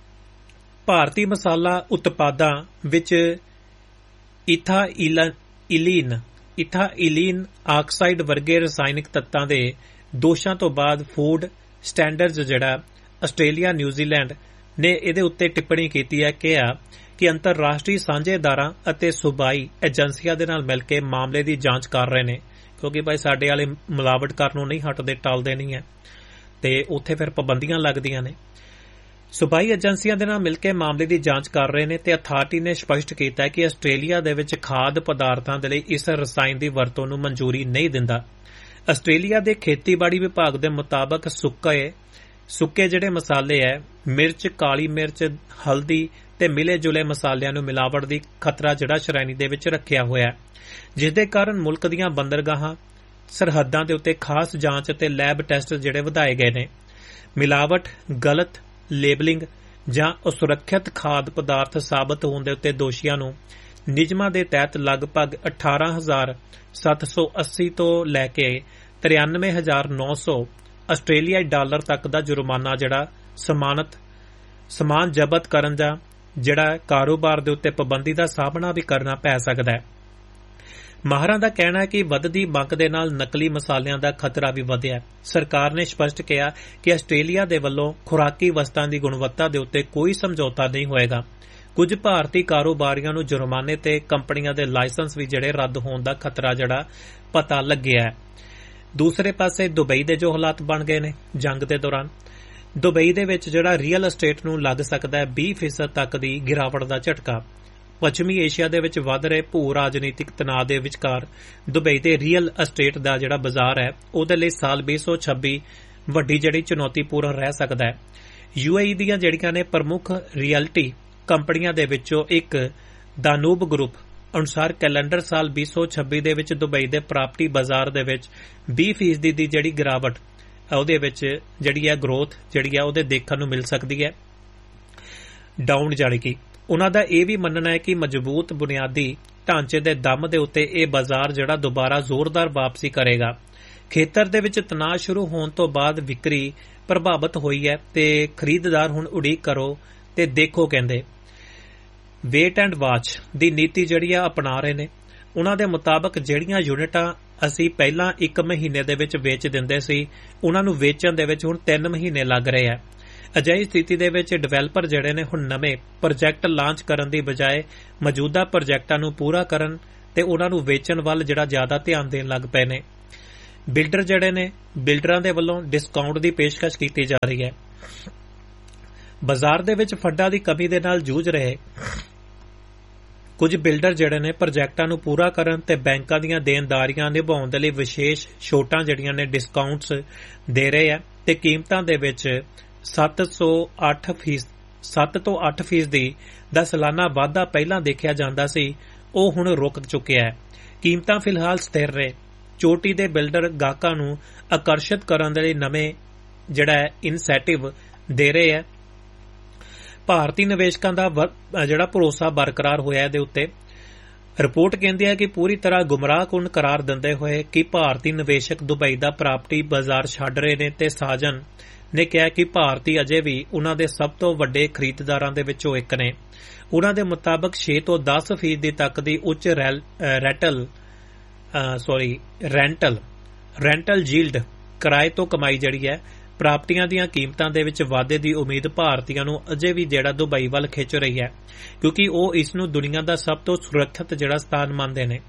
ਭਾਰਤੀ ਮਸਾਲਾ ਉਤਪਾਦਾਂ ਵਿੱਚ ਇਥਾਈਲੀਨ ਇਥਾਈਲੀਨ ਆਕਸਾਈਡ ਵਰਗੇ ਰਸਾਇਣਿਕ ਤੱਤਾਂ ਦੇ ਦੋਸ਼ਾਂ ਤੋਂ ਬਾਅਦ ਫੂਡ ਸਟੈਂਡਰਡਜ਼ ਜਿਹੜਾ ਆਸਟ੍ਰੇਲੀਆ ਨਿਊਜ਼ੀਲੈਂਡ ਨੇ ਇਹਦੇ ਉੱਤੇ ਟਿੱਪਣੀ ਕੀਤੀ ਹੈ ਕਿ ਕਿ ਅੰਤਰਰਾਸ਼ਟਰੀ ਸਾਂਝੇਦਾਰਾਂ ਅਤੇ ਸੂਬਾਈ ਏਜੰਸੀਆਂ ਦੇ ਨਾਲ ਮਿਲ ਕੇ ਮਾਮਲੇ ਦੀ ਜਾਂਚ ਕਰ ਰਹੇ ਨੇ, ਕਿਉਂਕਿ ਭਾਈ ਸਾਡੇ ਵਾਲੇ ਮਿਲਾਵਟ ਕਰਨ ਨੂੰ ਨਹੀਂ ਹਟਦੇ, ਟਲਦੇ ਨਹੀਂ ਹੈ ਤੇ ਉੱਥੇ ਫਿਰ ਪਾਬੰਦੀਆਂ ਲੱਗਦੀਆਂ ਨੇ। ਸੂਬਾਈ ਏਜੰਸੀਆਂ ਦੇ ਨਾਲ ਮਿਲ ਕੇ ਮਾਮਲੇ ਦੀ ਜਾਂਚ ਕਰ ਰਹੇ ਨੇ ਤੇ ਅਥਾਰਟੀ ਨੇ ਸਪਸ਼ਟ ਕੀਤਾ ਹੈ ਕਿ ਆਸਟ੍ਰੇਲੀਆ ਦੇ ਵਿੱਚ ਖਾਦ ਪਦਾਰਥਾਂ ਦੇ ਲਈ ਇਸ ਰਸਾਇਣ ਦੀ ਵਰਤੋਂ ਨੂੰ ਮਨਜ਼ੂਰੀ ਨਹੀਂ ਦਿੰਦਾ। ਆਸਟ੍ਰੇਲੀਆ ਦੇ ਖੇਤੀਬਾੜੀ ਵਿਭਾਗ ਦੇ ਮੁਤਾਬਕ ਸੁੱਕੇ ਸੁੱਕੇ ਜਿਹੜੇ ਮਸਾਲੇ ਹੈ, ਮਿਰਚ, ਕਾਲੀ ਮਿਰਚ, ਹਲਦੀ ਤੇ ਮਿਲੇ ਜੁਲੇ ਮਸਾਲਿਆਂ ਨੂੰ ਮਿਲਾਵਟ ਦੀ ਖਤਰਾ ਜਿਹੜਾ ਸ਼੍ਰੇਣੀ ਦੇ ਵਿੱਚ ਰੱਖਿਆ ਹੋਇਆ ਹੈ, ਜਿਸ ਦੇ ਕਾਰਨ ਮੁਲਕ ਦੀਆਂ ਬੰਦਰਗਾਹਾਂ, ਸਰਹੱਦਾਂ ਦੇ ਉੱਤੇ ਖਾਸ ਜਾਂਚ ਅਤੇ ਲੈਬ ਟੈਸਟ ਜਿਹੜੇ ਵਧਾਏ ਗਏ ਨੇ। ਮਿਲਾਵਟ, ਗਲਤ ਲੇਬਲਿੰਗ ਜਾਂ ਅਸੁਰੱਖਿਅਤ ਖਾਦ ਪਦਾਰਥ ਸਾਬਤ ਹੋਣ ਦੇ ਉੱਤੇ ਦੋਸ਼ੀਆਂ ਨੂੰ ਨਿਯਮਾਂ ਦੇ ਤਹਿਤ ਲਗਭਗ ਅਠਾਰਾਂ ਹਜ਼ਾਰ ਸੱਤ ਸੌ ਅੱਸੀ ਤੋਂ ਲੈ ਕੇ ਤਰਿਆਨਵੇਂ ਹਜ਼ਾਰ ਨੌ ਸੌ ਆਸਟ੍ਰੇਲੀਆਈ ਡਾਲਰ ਤੱਕ ਦਾ ਜੁਰਮਾਨਾ ਜਿਹੜਾ ਸਮਾਨਤ ਸਮਾਨ ਜ਼ਬਤ ਕਰਨ ਦਾ ਜਿਹੜਾ ਕਾਰੋਬਾਰ ਦੇ ਉੱਤੇ ਪਾਬੰਦੀ ਦਾ ਸਾਹਮਣਾ ਵੀ ਕਰਨਾ ਪੈ ਸਕਦਾ ਹੈ। ਮਾਹਰਾਂ ਦਾ ਕਹਿਣਾ ਹੈ ਕਿ ਵੱਧਦੀ ਮੰਗ ਦੇ ਨਾਲ ਨਕਲੀ ਮਸਾਲਿਆਂ ਦਾ ਖਤਰਾ ਵੀ ਵਧਿਆ ਹੈ। ਸਰਕਾਰ ਨੇ ਸਪਸ਼ਟ ਕਿਹਾ ਕਿ ਆਸਟ੍ਰੇਲੀਆ ਦੇ ਵੱਲੋਂ ਖੁਰਾਕੀ ਵਸਤਾਂ ਦੀ ਗੁਣਵੱਤਾ ਦੇ ਉੱਤੇ ਕੋਈ ਸਮਝੌਤਾ ਨਹੀਂ ਹੋਏਗਾ। ਕੁਝ ਭਾਰਤੀ ਕਾਰੋਬਾਰੀਆਂ ਨੂੰ ਜੁਰਮਾਨੇ ਤੇ ਕੰਪਨੀਆਂ ਦੇ ਲਾਇਸੈਂਸ ਵੀ ਜਿਹੜੇ ਰੱਦ ਹੋਣ ਦਾ ਖਤਰਾ ਜਿਹੜਾ ਪਤਾ ਲੱਗਿਆ ਹੈ। ਦੂਸਰੇ ਪਾਸੇ ਦੁਬਈ ਦੇ ਜੋ ਹਾਲਾਤ ਬਣ ਗਏ ਨੇ ਜੰਗ ਦੇ ਦੌਰਾਨ, ਦੁਬਈ ਦੇ ਵਿੱਚ ਜਿਹੜਾ ਰੀਅਲ ਅਸਟੇਟ ਨੂੰ ਲੱਗ ਸਕਦਾ ਹੈ ਵੀਹ ਫੀਸਦ ਤੱਕ ਦੀ ਗਿਰਾਵਟ ਦਾ ਝਟਕਾ। ਪੱਛਮੀ ਏਸ਼ੀਆ ਦੇ ਵਿੱਚ ਵੱਧ ਰਹੇ ਭੂ ਰਾਜਨੀਤਿਕ ਤਣਾਅ ਦੇ ਵਿਚਕਾਰ ਦੁਬਈ ਦੇ ਰੀਅਲ ਅਸਟੇਟ ਦਾ ਜਿਹੜਾ ਬਾਜ਼ਾਰ ਹੈ ਉਹਦੇ ਲਈ ਸਾਲ ਵੀਹ ਸੌ ਛੱਬੀ ਵੱਡੀ ਜਿਹੜੀ ਚੁਣੌਤੀਪੂਰਨ ਰਹਿ ਸਕਦਾ ਹੈ। ਯੂਏਈ ਦੀਆਂ ਜਿਹੜੀਆਂ ਨੇ ਪ੍ਰਮੁੱਖ ਰੀਅਲਟੀ ਕੰਪਨੀਆਂ ਦੇ ਵਿੱਚੋਂ ਇੱਕ ਦਾਨੂਬ ਗਰੁੱਪ ਅਨੁਸਾਰ ਕੈਲੰਡਰ ਸਾਲ ਵੀਹ ਸੌ ਛੱਬੀ ਦੇ ਵਿੱਚ ਦੁਬਈ ਦੇ ਪ੍ਰਾਪਰਟੀ ਬਾਜ਼ਾਰ ਦੇ ਵਿੱਚ ਵੀਹ ਫੀਸਦੀ ਦੀ ਜਿਹੜੀ ਗਿਰਾਵਟ ਉਹਦੇ ਵਿੱਚ ਜਿਹੜੀ ਹੈ ਗਰੋਥ ਜਿਹੜੀ ਹੈ ਉਹਦੇ ਦੇਖਣ ਨੂੰ ਮਿਲ ਸਕਦੀ ਹੈ। ਡਾਊਨ ਜਾਣੀ ਕਿ ਉਹਨਾਂ ਦਾ ਇਹ ਵੀ ਮੰਨਣਾ ਹੈ ਕਿ ਮਜ਼ਬੂਤ ਬੁਨਿਆਦੀ ਢਾਂਚੇ ਦੇ ਦਮ ਦੇ ਉੱਤੇ ਇਹ ਬਾਜ਼ਾਰ ਜਿਹੜਾ ਦੁਬਾਰਾ ਜ਼ੋਰਦਾਰ ਵਾਪਸੀ ਕਰੇਗਾ। ਖੇਤਰ ਦੇ ਵਿੱਚ ਤਣਾਅ ਸ਼ੁਰੂ ਹੋਣ ਤੋਂ ਬਾਅਦ ਵਿਕਰੀ ਪ੍ਰਭਾਵਿਤ ਹੋਈ ਹੈ ਤੇ ਖਰੀਦਦਾਰ ਹੁਣ ਉਡੀਕ ਕਰੋ ਤੇ ਦੇਖੋ ਕਹਿੰਦੇ ਵੇਟ ਐਂਡ ਵਾਚ ਦੀ ਨੀਤੀ ਜਿਹੜੀ ਆ ਅਪਣਾ ਰਹੇ ਨੇ। ਉਹਨਾਂ ਦੇ ਮੁਤਾਬਕ ਜਿਹੜੀਆਂ ਯੂਨਿਟਾਂ ਅਸੀਂ ਪਹਿਲਾਂ ਇੱਕ ਮਹੀਨੇ ਦੇ ਵਿੱਚ ਵੇਚ ਦਿੰਦੇ ਸੀ ਉਹਨਾਂ ਨੂੰ ਵੇਚਣ ਦੇ ਵਿੱਚ ਹੁਣ ਤਿੰਨ ਮਹੀਨੇ ਲੱਗ ਰਹੇ ਆ। ਅਜਿਹੀ ਸਥਿਤੀ ਦੇ ਵਿੱਚ ਡਿਵੈਲਪਰ ਜਿਹੜੇ ਨੇ ਹੁਣ ਨਵੇਂ ਪ੍ਰੋਜੈਕਟ ਲਾਂਚ ਕਰਨ ਦੀ ਬਜਾਏ ਮੌਜੂਦਾ ਪ੍ਰੋਜੈਕਟਾਂ ਨੂੰ ਪੂਰਾ ਕਰਨ ਤੇ ਉਹਨਾਂ ਨੂੰ ਵੇਚਣ ਵੱਲ ਜਿਹੜਾ ਜ਼ਿਆਦਾ ਧਿਆਨ ਦੇਣ ਲੱਗ ਪਏ ਨੇ। ਬਿਲਡਰ ਜਿਹੜੇ ਨੇ ਬਿਲਡਰਾਂ ਦੇ ਵੱਲੋਂ ਡਿਸਕਾਊਂਟ ਦੀ ਪੇਸ਼ਕਸ਼ ਕੀਤੀ ਜਾ ਰਹੀ ਹੈ। ਬਾਜ਼ਾਰ ਦੇ ਵਿੱਚ ਫੰਡਾਂ ਦੀ ਕਮੀ ਦੇ ਨਾਲ ਜੂਝ ਰਹੇ ਕੁਝ ਬਿਲਡਰ ਜਿਹੜੇ ਨੇ ਪ੍ਰੋਜੈਕਟਾਂ ਨੂੰ ਪੂਰਾ ਕਰਨ ਤੇ ਬੈਂਕਾਂ ਦੀਆਂ ਦੇਣਦਾਰੀਆਂ ਨਿਭਾਉਣ ਦੇ ਲਈ ਵਿਸ਼ੇਸ਼ ਛੋਟਾਂ ਜਿਹੜੀਆਂ ਨੇ ਡਿਸਕਾਊਂਟਸ ਦੇ ਰਹੇ ਆ ਤੇ ਕੀਮਤਾਂ ਦੇ ਵਿੱਚ ਸੱਤ ਤੋਂ ਅੱਠ ਫੀਸਦੀ ਦਾ ਸਾਲਾਨਾ ਵਾਧਾ ਪਹਿਲਾਂ ਦੇਖਿਆ ਜਾਂਦਾ ਸੀ, ਉਹ ਹੁਣ ਰੁਕ ਚੁੱਕਿਆ ਹੈ। ਕੀਮਤਾਂ ਫਿਲਹਾਲ ਸਥਿਰ ਰਹੇ। ਚੋਟੀ ਦੇ ਬਿਲਡਰ ਗਾਹਕਾਂ ਨੂੰ ਆਕਰਸ਼ਿਤ ਕਰਨ ਦੇ ਲਈ ਨਵੇਂ ਜਿਹੜਾ ਇਨਸੈਂਟਿਵ ਦੇ ਰਹੇ ਹੈ। ਭਾਰਤੀ ਨਿਵੇਸ਼ਕਾਂ ਦਾ ਜਿਹੜਾ ਭਰੋਸਾ ਬਰਕਰਾਰ ਹੋਇਆ ਇਹਦੇ ਉੱਤੇ। ਰਿਪੋਰਟ ਕਹਿੰਦੀ ਹੈ ਕਿ ਪੂਰੀ ਤਰ੍ਹਾਂ ਗੁੰਮਰਾਹਕੁਨ ਕਰਾਰ ਦਿੰਦੇ ਹੋਏ ਕਿ ਭਾਰਤੀ ਨਿਵੇਸ਼ਕ ਦੁਬਈ ਦਾ ਪ੍ਰਾਪਰਟੀ ਬਾਜ਼ਾਰ ਛੱਡ ਰਹੇ ਨੇ ਤੇ ਸਾਜਨ ਨੇ ਕਿਹਾ ਕਿ ਭਾਰਤੀ ਅਜੇ ਵੀ ਉਹਨਾਂ ਦੇ ਸਭ ਤੋਂ ਵੱਡੇ ਖਰੀਦਦਾਰਾਂ ਦੇ ਵਿੱਚੋਂ ਇੱਕ ਨੇ। ਉਹਨਾਂ ਦੇ ਮੁਤਾਬਕ ਛੇ ਤੋਂ ਦਸ ਫੀਸਦੀ ਤੱਕ ਦੀ ਉੱਚ rental sorry rental rental yield ਕਿਰਾਏ ਤੋਂ ਕਮਾਈ ਜਿਹੜੀ ਹੈ ਪ੍ਰਾਪਰਟੀਆਂ ਦੀਆਂ ਕੀਮਤਾਂ ਦੇ ਵਿੱਚ ਵਾਧੇ ਦੀ ਉਮੀਦ ਭਾਰਤੀਆਂ ਨੂੰ ਅਜੇ ਵੀ ਜਿਹੜਾ ਦੁਬਈ ਵੱਲ ਖਿੱਚ ਰਹੀ ਹੈ, ਕਿਉਂਕਿ ਉਹ ਇਸ ਨੂੰ ਦੁਨੀਆ ਦਾ ਸਭ ਤੋਂ ਸੁਰੱਖਿਅਤ ਜਿਹੜਾ ਸਥਾਨ ਮੰਨਦੇ ਨੇ।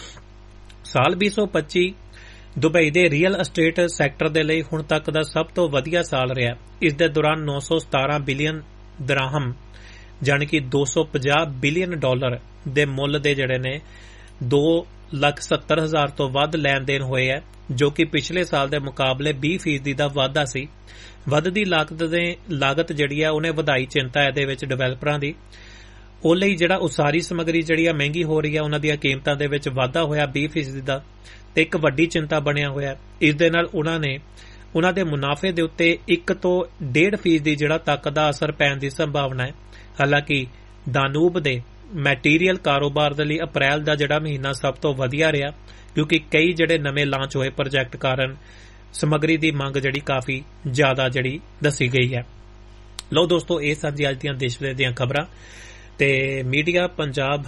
ਸਾਲ ਵੀਹ ਸੌ ਪੱਚੀ ਦੁਬਈ ਦੇ ਰੀਅਲ ਅਸਟੇਟ ਸੈਕਟਰ ਦੇ ਲਈ ਹੁਣ ਤੱਕ ਦਾ ਸਭ ਤੋਂ ਵਧੀਆ ਸਾਲ ਰਿਹਾ। ਇਸ ਦੇ ਦੌਰਾਨ ਨੌ ਸੌ ਸਤਾਰਾਂ ਬਿਲੀਅਨ ਦਰਾਹਮ ਜਾਣੀ ਕਿ ਦੋ ਸੌ ਪੰਜਾਹ ਬਿਲੀਅਨ ਡਾਲਰ ਦੇ ਮੁੱਲ ਦੇ ਜਿਹੜੇ ਨੇ ਦੋ ਲੱਖ ਸੱਤਰ ਹਜ਼ਾਰ ਤੋਂ ਵੱਧ ਲੈਣ ਦੇਣ ਹੋਏ ਹੈ, ਜੋ ਕਿ ਪਿਛਲੇ ਸਾਲ ਦੇ ਮੁਕਾਬਲੇ ਵੀਹ ਫੀਸਦੀ ਦਾ ਵਾਧਾ ਸੀ। ਵੱਧਦੀ ਲਾਗਤ ਦੇ ਲਾਗਤ ਜਿਹੜੀ ਹੈ ਉਹਨੇ ਵਧਾਈ ਚਿੰਤਾ ਇਹਦੇ ਵਿੱਚ ਡਿਵੈਲਪਰਾਂ ਦੀ। ਉਹ ਲਈ ਜਿਹੜਾ ਉਸਾਰੀ ਸਮੱਗਰੀ ਜਿਹੜੀ ਆ ਮਹਿੰਗੀ ਹੋ ਰਹੀ ਹੈ, ਉਹਨਾਂ ਦੀਆਂ ਕੀਮਤਾਂ ਦੇ ਵਿੱਚ ਵਾਧਾ ਹੋਇਆ ਵੀਹ ਫੀਸਦੀ ਦਾ ਤੇ ਇੱਕ ਵੱਡੀ ਚਿੰਤਾ ਬਣਿਆ ਹੋਇਆ। ਇਸ ਦੇ ਨਾਲ ਉਹਨਾਂ ਨੇ ਉਹਨਾਂ ਦੇ ਮੁਨਾਫੇ ਦੇ ਉੱਤੇ ਇੱਕ ਤੋਂ ਡੇਢ ਫੀਸਦੀ ਜਿਹੜਾ ਤੱਕ ਦਾ ਅਸਰ ਪੈਣ ਦੀ ਸੰਭਾਵਨਾ ਹੈ। ਹਾਲਾਂਕਿ ਦਾਨੂਬ ਦੇ ਮੈਟੀਰੀਅਲ ਕਾਰੋਬਾਰ ਦੇ ਲਈ ਅਪ੍ਰੈਲ ਦਾ ਜਿਹੜਾ ਮਹੀਨਾ ਸਭ ਤੋਂ ਵਧੀਆ ਰਿਹਾ, ਕਿਉਂਕਿ ਕਈ ਜਿਹੜੇ ਨਵੇਂ ਲਾਂਚ ਹੋਏ ਪ੍ਰੋਜੈਕਟ ਕਾਰਨ ਸਮੱਗਰੀ ਦੀ ਮੰਗ ਜਿਹੜੀ ਕਾਫੀ ਜ਼ਿਆਦਾ ਜਿਹੜੀ ਦੱਸੀ ਗਈ ਹੈ। ਲਓ ਦੋਸਤੋ, ਇਹ ਸਨ ਜੀ ਅੱਜ ਦੀਆਂ ਦੇਸ਼ ਵਿਦੇਸ਼ ਦੀਆਂ ਖਬਰਾਂ ਤੇ ਮੀਡੀਆ ਪੰਜਾਬ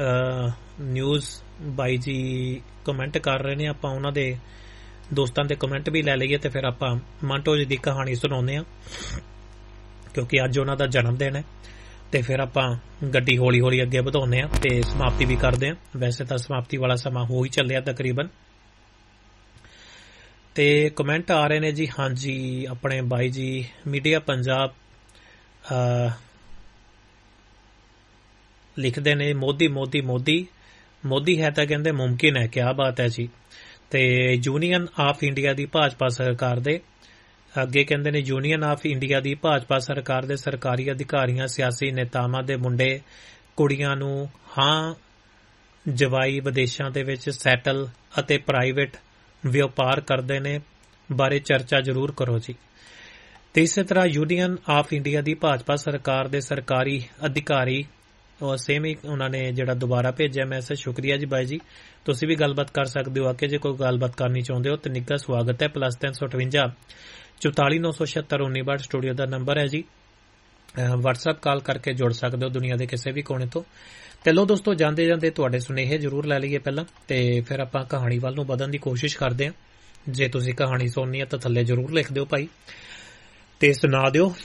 ਨਿਊਜ਼ ਬਾਈ ਜੀ ਕਮੈਂਟ ਕਰ ਰਹੇ ਨੇ। ਆਪਾਂ ਉਹਨਾਂ ਦੇ ਦੋਸਤਾਂ ਦੇ ਕਮੈਂਟ ਵੀ ਲੈ ਲਈਏ ਤੇ ਫਿਰ ਆਪਾਂ ਮੰਟੋ ਜੀ ਦੀ ਕਹਾਣੀ ਸੁਣਾਉਂਦੇ ਹਾਂ, ਕਿਉਂਕਿ ਅੱਜ ਉਹਨਾਂ ਦਾ ਜਨਮ ਦਿਨ ਹੈ ਤੇ ਫਿਰ ਆਪਾਂ ਗੱਡੀ ਹੌਲੀ ਹੌਲੀ ਅੱਗੇ ਵਧਾਉਂਦੇ ਹਾਂ ਤੇ ਸਮਾਪਤੀ ਵੀ ਕਰਦੇ ਹਾਂ। ਵੈਸੇ ਤਾਂ ਸਮਾਪਤੀ ਵਾਲਾ ਸਮਾਂ ਹੋ ਹੀ ਚੱਲਿਆ ਤਕਰੀਬਨ। ਤੇ ਕਮੈਂਟ ਆ ਰਹੇ ਨੇ ਜੀ। ਹਾਂਜੀ, ਆਪਣੇ ਬਾਈ ਜੀ ਮੀਡੀਆ ਪੰਜਾਬ ਲਿਖਦੇ ਨੇ ਮੋਦੀ ਮੋਦੀ ਮੋਦੀ ਮੋਦੀ ਹੈ ਤਾਂ ਕਹਿੰਦੇ ਮੁਮਕਿਨ ਹੈ। ਕਿਆ ਬਾਤ ਹੈ ਜੀ। ਤੇ ਯੂਨੀਅਨ ਆਫ ਇੰਡੀਆ ਦੀ ਭਾਜਪਾ ਸਰਕਾਰ ਦੇ ਅੱਗੇ ਕਹਿੰਦੇ ਨੇ ਯੂਨੀਅਨ ਆਫ ਇੰਡੀਆ ਦੀ ਭਾਜਪਾ ਸਰਕਾਰ ਦੇ ਸਰਕਾਰੀ ਅਧਿਕਾਰੀਆਂ ਸਿਆਸੀ ਨੇਤਾਵਾਂ ਦੇ ਮੁੰਡੇ ਕੁੜੀਆਂ ਨੂੰ ਹਾਂ ਜਵਾਈ ਵਿਦੇਸ਼ਾਂ ਦੇ ਵਿੱਚ ਸੈਟਲ ਅਤੇ ਪ੍ਰਾਈਵੇਟ ਵਪਾਰ ਕਰਦੇ ਨੇ ਬਾਰੇ ਚਰਚਾ ਜ਼ਰੂਰ ਕਰੋ ਜੀ। ਤੇ ਇਸੇ ਤਰ੍ਹਾਂ ਯੂਨੀਅਨ ਆਫ ਇੰਡੀਆ ਦੀ ਭਾਜਪਾ ਸਰਕਾਰ ਦੇ ਸਰਕਾਰੀ ਅਧਿਕਾਰੀ ਉਹ ਸੇਮ ਹੀ ਉਹਨਾਂ ਨੇ ਜਿਹੜਾ ਦੁਬਾਰਾ ਭੇਜਿਆ ਮੈਸੇਜ। ਸ਼ੁਕਰੀਆ ਜੀ ਬਾਈ ਜੀ। ਤੁਸੀਂ ਵੀ ਗੱਲਬਾਤ ਕਰ ਸਕਦੇ ਹੋ ਆ ਕੇ, ਜੇ ਕੋਈ ਗੱਲਬਾਤ ਕਰਨੀ ਚਾਹੁੰਦੇ ਹੋ ਤੇ ਨਿੱਘਾ ਸਵਾਗਤ ਹੈ। ਪਲੱਸ ਤਿੰਨ ਸੌ ਅਠਵੰਜਾ ਚੌਤਾਲੀ ਨੌ ਸੌ ਛਿਅੱਤਰ ਉੱਨੀ ਬਾਹਠ ਸਟੂਡੀਓ ਦਾ ਨੰਬਰ ਹੈ ਜੀ। ਵਟਸਐਪ ਕਾਲ ਕਰਕੇ ਜੁੜ ਸਕਦੇ ਹੋ ਦੁਨੀਆ ਦੇ ਕਿਸੇ ਵੀ ਕੋਨੇ ਤੋਂ। ਤੇ ਲੋ ਦੋਸਤੋ, ਜਾਂਦੇ ਜਾਂਦੇ ਤੁਹਾਡੇ ਸੁਨੇਹੇ ਜ਼ਰੂਰ ਲੈ ਲਈਏ ਪਹਿਲਾਂ ਤੇ ਫਿਰ ਆਪਾਂ ਕਹਾਣੀ ਵੱਲ ਨੂੰ ਵਧਣ ਦੀ ਕੋਸ਼ਿਸ਼ ਕਰਦੇ ਹਾਂ। ਜੇ ਤੁਸੀਂ ਕਹਾਣੀ ਸੁਣਨੀ ਹੈ ਤਾਂ ਥੱਲੇ ਜ਼ਰੂਰ ਲਿਖ ਦਿਓ ਭਾਈ ਤੇ ਸੁਣਾ ਦਿਓ।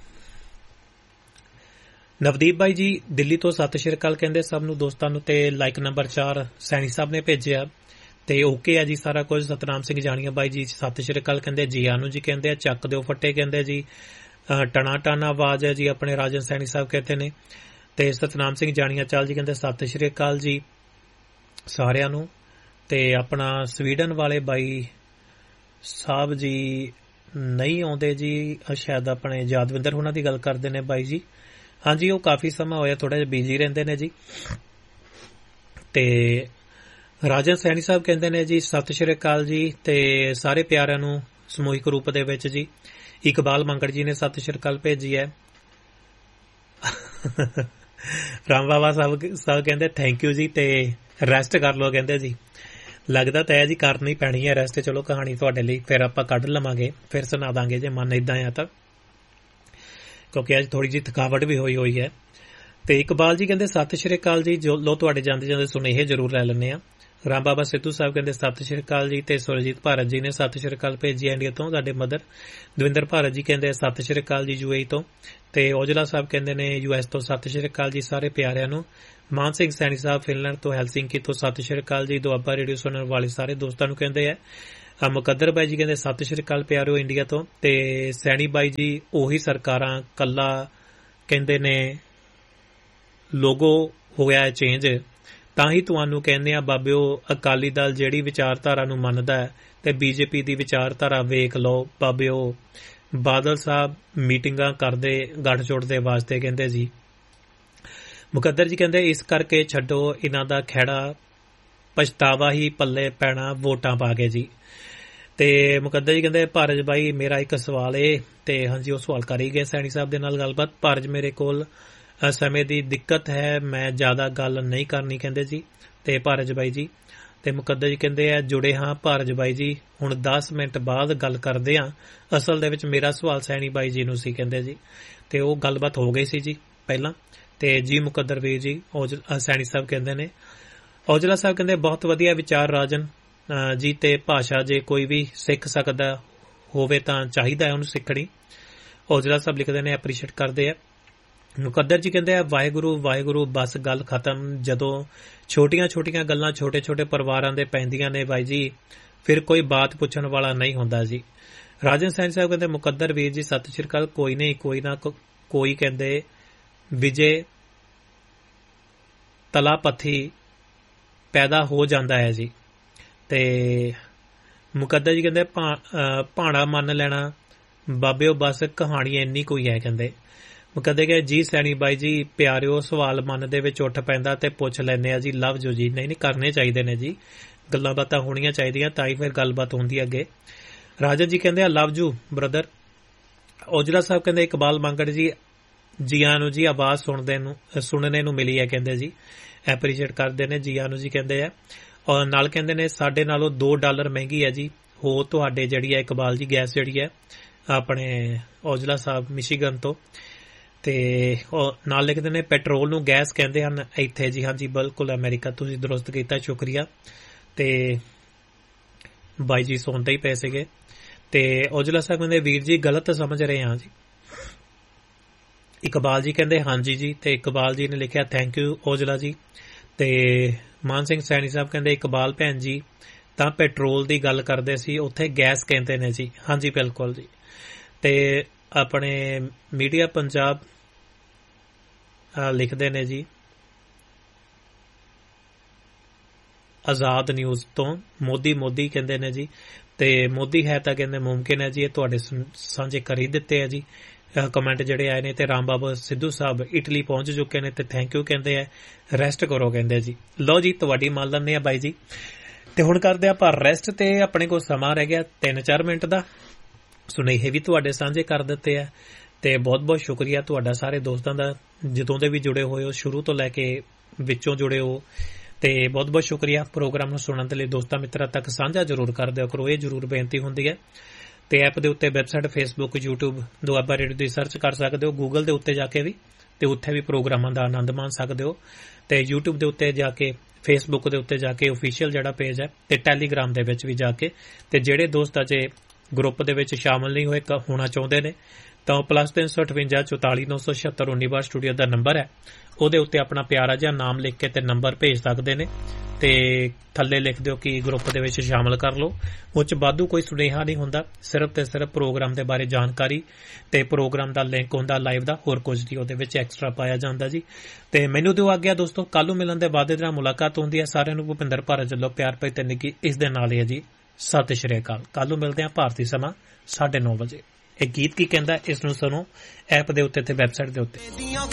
ਨਵਦੀਪ ਬਾਈ ਜੀ ਦਿੱਲੀ ਤੋਂ ਸਤਿ ਸ਼੍ਰੀ ਅਕਾਲ ਕਹਿੰਦੇ ਸਭ ਨੂੰ ਦੋਸਤਾਂ ਨੂੰ। ਤੇ ਲਾਈਕ ਨੰਬਰ ਚਾਰ ਸੈਣੀ ਸਾਹਿਬ ਨੇ ਭੇਜਿਆ ਤੇ ਓਕੇ ਹੈ ਜੀ ਸਾਰਾ ਕੁਝ। ਸਤਨਾਮ ਸਿੰਘ ਜਾਣੀਆ ਬਾਈ ਜੀ ਸਤਿ ਸ਼੍ਰੀ ਅਕਾਲ ਕਹਿੰਦੇ ਜੀ ਆਨੂੰ ਜੀ ਕਹਿੰਦੇ ਆ। ਚੱਕ ਦਿਓ ਫੱਟੇ ਕਹਿੰਦੇ ਜੀ ਟਣਾ ਟਾਣਾ ਆਵਾਜ਼ ਹੈ ਜੀ। ਆਪਣੇ ਰਾਜਨ ਸੈਣੀ ਸਾਹਿਬ ਕਹਿੰਦੇ ਨੇ। ਤੇ ਸਤਨਾਮ ਸਿੰਘ ਜਾਣੀਆ ਚਾਲ ਜੀ ਕਹਿੰਦੇ ਸਤਿ ਸ਼੍ਰੀ ਅਕਾਲ ਜੀ ਸਾਰਿਆਂ ਨੂੰ। ਤੇ ਆਪਣਾ ਸਵੀਡਨ ਵਾਲੇ ਬਾਈ ਸਾਹਿਬ ਜੀ ਨਹੀਂ ਆਉਂਦੇ ਜੀ, ਸ਼ਾਇਦ ਆਪਣੇ ਯਾਦਵਿੰਦਰ ਉਹਨਾਂ ਦੀ ਗੱਲ ਕਰਦੇ ਨੇ ਬਾਈ ਜੀ। ਹਾਂਜੀ, ਉਹ ਕਾਫੀ ਸਮਾਂ ਹੋਇਆ ਥੋੜਾ ਜਿਹਾ ਬਿਜੀ ਰਹਿੰਦੇ ਨੇ ਜੀ। ਤੇ ਰਾਜਨ ਸੈਣੀ ਸਾਹਿਬ ਕਹਿੰਦੇ ਨੇ ਜੀ ਸਤਿ ਸ਼੍ਰੀ ਅਕਾਲ ਜੀ ਤੇ ਸਾਰੇ ਪਿਆਰਿਆਂ ਨੂੰ ਸਮੂਹਿਕ ਰੂਪ ਦੇ ਵਿੱਚ ਜੀ। ਇਕਬਾਲ ਮੰਗੜ ਜੀ ਨੇ ਸਤਿ ਸ਼੍ਰੀ ਅਕਾਲ ਭੇਜੀ ਹੈ। ਰਾਮ ਬਾਬਾ ਸਾਹਿਬ ਸਾਹਿਬ ਕਹਿੰਦੇ ਥੈਂਕ ਯੂ ਜੀ ਤੇ ਰੈਸਟ ਕਰ ਲਓ ਕਹਿੰਦੇ ਜੀ। ਲੱਗਦਾ ਤਾਂ ਹੈ ਜੀ ਕਰਨੀ ਪੈਣੀ ਹੈ ਰੈਸਟ। ਚਲੋ ਕਹਾਣੀ ਤੁਹਾਡੇ ਲਈ ਫਿਰ ਆਪਾਂ ਕੱਢ ਲਵਾਂਗੇ, ਫਿਰ ਸੁਣਾ ਦਾਂਗੇ ਜੇ ਮਨ ਏਦਾਂ ਆ ਤਾਂ, ਕਿਉਂਕਿ ਅੱਜ ਥੋੜੀ ਜਿਹੀ ਥਕਾਵਟ ਵੀ ਹੋਈ ਹੋਈ ਹੈ। ਤੇ ਇਕਬਾਲ ਜੀ ਕਹਿੰਦੇ ਸਤਿ ਸ਼੍ਰੀ ਅਕਾਲ ਜੀ। ਜੋ ਲੋ ਤੁਹਾਡੇ ਜਾਂਦੇ ਜਾਂਦੇ ਸੁਨੇਹੇ ਜ਼ਰੂਰ ਲੈ ਲੈਂਦੇ ਆ। ਰਾਮ ਬਾਬਾ ਸਿੱਧੂ ਸਾਹਿਬ ਕਹਿੰਦੇ ਸਤਿ ਸ਼੍ਰੀ ਅਕਾਲ ਜੀ। ਤੇ ਸੁਰਜੀਤ ਭਾਰਤ ਜੀ ਨੇ ਸਤਿ ਸ਼੍ਰੀ ਅਕਾਲ ਭੇਜੀ ਇੰਡੀਆ ਤੋਂ। ਸਾਡੇ ਮਦਰ ਦਵਿੰਦਰ ਭਾਰਤ ਜੀ ਕਹਿੰਦੇ ਸਤਿ ਸ਼੍ਰੀ ਅਕਾਲ ਜੀ ਯੂਏਈ ਤੋਂ। ਤੇ ਔਜਲਾ ਸਾਹਿਬ ਕਹਿੰਦੇ ਨੇ ਯੂਐਸ ਤੋਂ ਸਤਿ ਸ਼੍ਰੀ ਅਕਾਲ ਜੀ ਸਾਰੇ ਪਿਆਰਿਆਂ ਨੂੰ। ਮਾਨ ਸਿੰਘ ਸੈਣੀ ਸਾਹਿਬ ਫਿਨਲੈਂਡ ਤੋਂ ਹੈਲਸਿੰਕੀ ਤੋਂ ਸਤਿ ਸ਼੍ਰੀ ਅਕਾਲ ਜੀ। ਦੁਆਬਾ ਰੇਡੀਓ ਸੁਣਨ ਵਾਲੇ ਸਾਰੇ ਦੋਸਤਾਂ ਨੂੰ ਕਹਿੰਦੇ ਆ। ਮੁਕੱਦਰ ਬਾਈ ਜੀ ਕਹਿੰਦੇ ਸਤਿ ਸ਼੍ਰੀ ਅਕਾਲ ਪਿਆਰਿਓ ਇੰਡੀਆ ਤੋਂ। ਤੇ ਸੈਣੀ ਬਾਈ ਜੀ ਉਹੀ ਸਰਕਾਰਾਂ ਕੱਲਾ ਕਹਿੰਦੇ ਨੇ ਲੋਗੋ ਹੋਇਆ ਚੇਂਜ, ਤਾਂ ਹੀ ਤੁਹਾਨੂੰ ਕਹਿੰਦੇ ਆ ਬਾਬਿਓ ਅਕਾਲੀ ਦਲ ਜਿਹੜੀ ਵਿਚਾਰਧਾਰਾ ਨੂੰ ਮੰਨਦਾ ਹੈ ਤੇ ਬੀਜੇਪੀ ਦੀ ਵਿਚਾਰਧਾਰਾ ਵੇਖ ਲਓ ਬਾਬਿਓ। ਬਾਦਲ ਸਾਹਿਬ ਮੀਟਿੰਗਾਂ ਕਰਦੇ ਗੱਠਜੋੜ ਦੇ ਵਾਸਤੇ ਕਹਿੰਦੇ ਜੀ। ਮੁਕੱਦਰ ਜੀ ਕਹਿੰਦੇ ਇਸ ਕਰਕੇ ਛੱਡੋ ਇਹਨਾਂ ਦਾ ਖਹਿੜਾ, ਪਛਤਾਵਾ ਹੀ ਪੱਲੇ ਪੈਣਾ ਵੋਟਾਂ ਪਾ ਕੇ ਜੀ। ਤੇ ਮੁਕੱਦਰ ਜੀ ਕਹਿੰਦੇ ਭਾਰਜ ਬਾਈ ਮੇਰਾ ਇੱਕ ਸਵਾਲ ਏ। ਤੇ ਹਾਂਜੀ ਉਹ ਸਵਾਲ ਕਰ ਹੀ ਗਏ ਸੈਣੀ ਸਾਹਿਬ ਦੇ ਨਾਲ ਗੱਲਬਾਤ। ਭਾਰਜ ਮੇਰੇ ਕੋਲ ਸਮੇਂ ਦੀ ਦਿੱਕਤ ਹੈ, ਮੈਂ ਜ਼ਿਆਦਾ ਗੱਲ ਨਹੀਂ ਕਰਨੀ ਕਹਿੰਦੇ ਜੀ। ਤੇ ਭਾਰਜ ਬਾਈ ਜੀ ਤੇ ਮੁਕੱਦਰ ਜੀ ਕਹਿੰਦੇ ਆ ਜੁੜੇ ਹਾਂ ਭਾਰਜ ਬਾਈ ਜੀ, ਹੁਣ ਦਸ ਮਿੰਟ ਬਾਅਦ ਗੱਲ ਕਰਦੇ ਆ। ਅਸਲ ਦੇ ਵਿੱਚ ਮੇਰਾ ਸਵਾਲ ਸੈਣੀ ਬਾਈ ਜੀ ਨੂੰ ਸੀ ਕਹਿੰਦੇ ਜੀ। ਤੇ ਉਹ ਗੱਲਬਾਤ ਹੋ ਗਈ ਸੀ ਜੀ ਪਹਿਲਾਂ। ਤੇ ਜੀ ਮੁਕੱਦਰ ਵੀਰ ਜੀ ਸੈਣੀ ਸਾਹਿਬ ਕਹਿੰਦੇ ਨੇ। ਔਜਲਾ ਸਾਹਿਬ ਕਹਿੰਦੇ ਬਹੁਤ ਵਧੀਆ ਵਿਚਾਰ ਰਾਜਨ ਜੀ। ਤੇ ਭਾਸ਼ਾ ਜੇ ਕੋਈ ਵੀ ਸਿੱਖ ਸਕਦਾ ਹੋਵੇ ਤਾਂ ਚਾਹੀਦਾ ਉਹਨੂੰ ਸਿੱਖਣੀ। ਔਜਲਾ ਸਾਹਿਬ ਲਿਖਦੇ ਨੇ ਐਪਰੀਸ਼ੀਏਟ ਕਰਦੇ ਆ। ਮੁਕੱਦਰ ਜੀ ਕਹਿੰਦੇ ਆ ਵਾਹਿਗੁਰੂ ਵਾਹਿਗੁਰੂ ਬਸ ਗੱਲ ਖਤਮ। ਜਦੋਂ ਛੋਟੀਆਂ ਛੋਟੀਆਂ ਗੱਲਾਂ ਛੋਟੇ ਛੋਟੇ ਪਰਿਵਾਰਾਂ ਦੇ ਪੈਂਦੀਆਂ ਨੇ ਬਾਈ ਜੀ, ਫਿਰ ਕੋਈ ਬਾਤ ਪੁੱਛਣ ਵਾਲਾ ਨਹੀਂ ਹੁੰਦਾ ਜੀ। ਰਾਜਨ ਸੈਣੀ ਸਾਹਿਬ ਕਹਿੰਦੇ ਮੁਕੱਦਰ ਵੀਰ ਜੀ ਸਤਿ ਸ਼੍ਰੀ ਅਕਾਲ। ਕੋਈ ਨਹੀਂ ਕੋਈ ਨਾ ਕੋਈ ਕਹਿੰਦੇ ਵਿਜੇ ਤਲਾਪੱਥੀ ਪੈਦਾ ਹੋ ਜਾਂਦਾ ਹੈ ਜੀ। ਤੇ ਮੁਕੱਦਰ ਜੀ ਕਹਿੰਦੇ ਭਾਣਾ ਮੰਨ ਲੈਣਾ ਬਾਬਿਓ ਬਸ ਕਹਾਣੀ ਇੰਨੀ ਕੋਈ ਹੈ ਕਹਿੰਦੇ। ਮੁਕੱਦਰ ਕਹਿੰਦੇ ਜੀ ਸੈਣੀ ਬਾਈ ਜੀ ਪਿਆਰਿਓ ਸਵਾਲ ਮਨ ਦੇ ਵਿੱਚ ਉੱਠ ਪੈਂਦਾ ਤੇ ਪੁੱਛ ਲੈਂਦੇ ਆ ਜੀ ਲਵ ਜੋ ਜੀ। ਨਹੀਂ ਨਹੀਂ ਕਰਨੇ ਚਾਹੀਦੇ ਨੇ ਜੀ, ਗੱਲਾਂ ਬਾਤਾਂ ਹੋਣੀਆਂ ਚਾਹੀਦੀਆਂ ਤਾਂ ਹੀ ਫਿਰ ਗੱਲਬਾਤ ਹੁੰਦੀ ਅੱਗੇ। ਰਾਜਨ ਜੀ ਕਹਿੰਦੇ ਆ ਲਵ ਯੂ ਬ੍ਰਦਰ। ਔਜਲਾ ਸਾਹਿਬ ਕਹਿੰਦੇ ਇਕਬਾਲ ਮੰਗੜ ਜੀ ਜੀਆਂ ਨੂੰ ਜੀ ਆਵਾਜ਼ ਸੁਣਦੇ ਨੂੰ ਸੁਣਨੇ ਨੂੰ ਮਿਲੀ ਹੈ ਕਹਿੰਦੇ ਜੀ। ਐਪਰੀਸ਼ੀਏਟ ਕਰਦੇ ਨੇ ਜੀਆਂ ਨੂੰ ਜੀ ਕਹਿੰਦੇ ਆ। ਔਰ ਨਾਲ ਕਹਿੰਦੇ ਨੇ ਸਾਡੇ ਨਾਲੋਂ ਦੋ ਡਾਲਰ ਮਹਿੰਗੀ ਹੈ ਜੀ ਹੋ ਤੁਹਾਡੇ ਜਿਹੜੀ ਹੈ ਇਕਬਾਲ ਜੀ ਗੈਸ ਜਿਹੜੀ ਹੈ ਆਪਣੇ ਔਜਲਾ ਸਾਹਿਬ ਮਿਸ਼ੀਗਨ ਤੋਂ। ਤੇ ਨਾਲ ਲਿਖਦੇ ਨੇ ਪੈਟਰੋਲ ਨੂੰ ਗੈਸ ਕਹਿੰਦੇ ਹਨ ਇੱਥੇ ਜੀ। ਹਾਂਜੀ ਬਿਲਕੁਲ ਅਮਰੀਕਾ ਤੁਸੀਂ ਦਰੁਸਤ ਕੀਤਾ ਸ਼ੁਕਰੀਆ। ਤੇ ਬਾਈ ਜੀ ਸੁਣਦੇ ਹੀ ਪਏ ਸੀਗੇ। ਤੇ ਔਜਲਾ ਸਾਹਿਬ ਕਹਿੰਦੇ ਵੀਰ ਜੀ ਗਲਤ ਸਮਝ ਰਹੇ ਹਾਂ ਜੀ। ਇਕਬਾਲ ਜੀ ਕਹਿੰਦੇ ਹਾਂਜੀ ਜੀ। ਤੇ ਇਕਬਾਲ ਜੀ ਨੇ ਲਿਖਿਆ ਥੈਂਕ ਯੂ ਔਜਲਾ ਜੀ। ਤੇ ਮਾਨ ਸਿੰਘ ਸੈਣੀ ਸਾਹਿਬ ਕਹਿੰਦੇ ਇਕਬਾਲ ਭੈਣ ਜੀ ਤਾਂ ਪੈਟਰੋਲ ਦੀ ਗੱਲ ਕਰਦੇ ਸੀ, ਉੱਥੇ ਗੈਸ ਕਹਿੰਦੇ ਨੇ ਜੀ। ਹਾਂਜੀ ਬਿਲਕੁਲ ਜੀ। ਤੇ ਆਪਣੇ ਮੀਡੀਆ ਪੰਜਾਬ ਲਿਖਦੇ ਨੇ ਜੀ ਆਜ਼ਾਦ ਨਿਊਜ਼ ਤੋਂ ਮੋਦੀ ਮੋਦੀ ਕਹਿੰਦੇ ਨੇ ਜੀ। ਤੇ ਮੋਦੀ ਹੈ ਤਾਂ ਕਹਿੰਦੇ ਮੁਮਕਿਨ ਹੈ ਜੀ। ਇਹ ਤੁਹਾਡੇ ਸਾਂਝੇ ਕਰ ਹੀ ਦਿੱਤੇ ਆ ਜੀ ਕਮੈਂਟ ਜਿਹੜੇ ਆਏ ਨੇ। ਤੇ ਰਾਮ ਬਾਬਾ ਸਿੱਧੂ ਸਾਹਿਬ ਇਟਲੀ ਪਹੁੰਚ ਚੁੱਕੇ ਨੇ ਤੇ ਥੈਂਕ ਯੂ ਕਹਿੰਦੇ ਆ। ਰੈਸਟ ਕਰੋ ਕਹਿੰਦੇ ਜੀ। ਲਓ ਜੀ ਤੁਹਾਡੀ ਮੰਨ ਲੈਂਦੇ ਆ ਬਾਈ ਜੀ। ਤੇ ਹੁਣ ਕਰਦੇ ਆਪਾਂ ਰੈਸਟ। ਤੇ ਆਪਣੇ ਕੋਲ ਸਮਾਂ ਰਹਿ ਗਿਆ ਤਿੰਨ ਚਾਰ ਮਿੰਟ ਦਾ। ਸੁਨੇਹੇ ਵੀ ਤੁਹਾਡੇ ਸਾਂਝੇ ਕਰ ਦਿੱਤੇ ਆ। ਤੇ ਬਹੁਤ ਬਹੁਤ ਸ਼ੁਕਰੀਆ ਤੁਹਾਡਾ ਸਾਰੇ ਦੋਸਤਾਂ ਦਾ ਜਦੋਂ ਦੇ ਵੀ ਜੁੜੇ ਹੋਏ ਹੋ, ਸ਼ੁਰੂ ਤੋਂ ਲੈ ਕੇ ਵਿੱਚੋਂ ਜੁੜੇ ਹੋ। ਤੇ ਬਹੁਤ ਬਹੁਤ ਸ਼ੁਕਰੀਆ। ਪ੍ਰੋਗਰਾਮ ਨੂੰ ਸੁਣਨ ਦੇ ਲਈ ਦੋਸਤਾਂ ਮਿੱਤਰਾਂ ਤੱਕ ਸਾਂਝਾ ਜ਼ਰੂਰ ਕਰ ਦਿਓ ਕਰੋ, ਇਹ ਜ਼ਰੂਰ ਬੇਨਤੀ ਹੁੰਦੀ ਹੈ। ਤੇ ਐਪ ਦੇ ਉੱਤੇ website Facebook YouTube Doaba radio ਦੀ ਸਰਚ ਕਰ ਸਕਦੇ ਹੋ, ਗੂਗਲ ਦੇ ਉੱਤੇ ਜਾ ਕੇ ਵੀ, ਤੇ ਉੱਥੇ ਵੀ ਪ੍ਰੋਗਰਾਮਾਂ ਦਾ ਆਨੰਦ ਮਾਣ ਸਕਦੇ ਹੋ। ਤੇ ਯੂਟਿਊਬ ਦੇ ਉੱਤੇ ਜਾ ਕੇ, ਫੇਸਬੁੱਕ ਦੇ ਉੱਤੇ ਜਾ ਕੇ ਓਫੀਸ਼ੀਅਲ ਜਿਹੜਾ ਪੇਜ ਹੈ, ਤੇ ਟੈਲੀਗ੍ਰਾਮ ਦੇ ਵਿੱਚ ਵੀ ਜਾ ਕੇ। ਤੇ ਜਿਹੜੇ ਦੋਸਤ ਅਜੇ ਗਰੁੱਪ ਦੇ ਵਿੱਚ ਸ਼ਾਮਲ ਨਹੀਂ ਹੋਏ ਹੋਣਾ ਚਾਹੁੰਦੇ ਨੇ ਤਾਂ ਪਲੱਸ ਤਿੰਨ ਸੌ ਅਠਵੰਜਾ ਚੁਤਾਲੀ ਨੌ ਸੌ ਛਿਅੱਤਰ ਉੱਨੀ ਬਾਰ ਸਟੂਡੀਓ ਦਾ ਨੰਬਰ ਹੈ, ਉਹਦੇ ਉੱਤੇ ਆਪਣਾ ਪਿਆਰਾ ਜਿਹਾ ਨਾਮ ਲਿਖ ਕੇ ਤੇ ਨੰਬਰ ਭੇਜ ਸਕਦੇ ਨੇ। ਤੇ ਥੱਲੇ ਲਿਖ ਦਿਓ ਕਿ ਗਰੁੱਪ ਦੇ ਵਿੱਚ ਸ਼ਾਮਲ ਕਰ ਲਓ। ਉਹ 'ਚ ਵਾਧੂ ਕੋਈ ਸੁਨੇਹਾ ਨਹੀਂ ਹੁੰਦਾ, ਸਿਰਫ ਤੇ ਸਿਰਫ ਪ੍ਰੋਗਰਾਮ ਦੇ ਬਾਰੇ ਜਾਣਕਾਰੀ ਤੇ ਪ੍ਰੋਗਰਾਮ ਦਾ ਲਿੰਕ ਹੁੰਦਾ ਲਾਈਵ ਦਾ, ਹੋਰ ਕੁਝ ਨਹੀਂ ਉਹਦੇ ਵਿੱਚ ਐਕਸਟਰਾ ਪਾਇਆ ਜਾਂਦਾ ਜੀ। ਤੇ ਮੈਨੂੰ ਦਿਓ ਆਗਿਆ ਦੋਸਤੋ, ਕੱਲ ਨੂੰ ਮਿਲਣ ਦੇ ਵਾਅਦੇ ਨਾਲ ਮੁਲਾਕਾਤ ਹੁੰਦੀ ਹੈ। ਸਾਰਿਆਂ ਨੂੰ ਭੁਪਿੰਦਰ ਭਾਰਤ ਵੱਲੋਂ ਪਿਆਰ ਭਰੀ ਤੇ ਨਿੱਘੀ ਇਸ ਦੇ ਨਾਲ ਹੀ ਹੈ ਜੀ ਸਤਿ ਸ਼੍ਰੀ ਅਕਾਲ। ਕੱਲ ਨੂੰ ਮਿਲਦੇ ਹਾਂ ਭਾਰਤੀ ਸਮਾਂ ਸਾਢੇ ਨੌ ਵਜੇ। ਇਹ ਗੀਤ ਕੀ ਕਹਿੰਦਾ ਇਸ ਨੂੰ ਸੁਣੋ ਐਪ ਦੇ ਉੱਤੇ ਤੇ ਵੈਬਸਾਈਟ ਦੇ ਉੱਤੇ।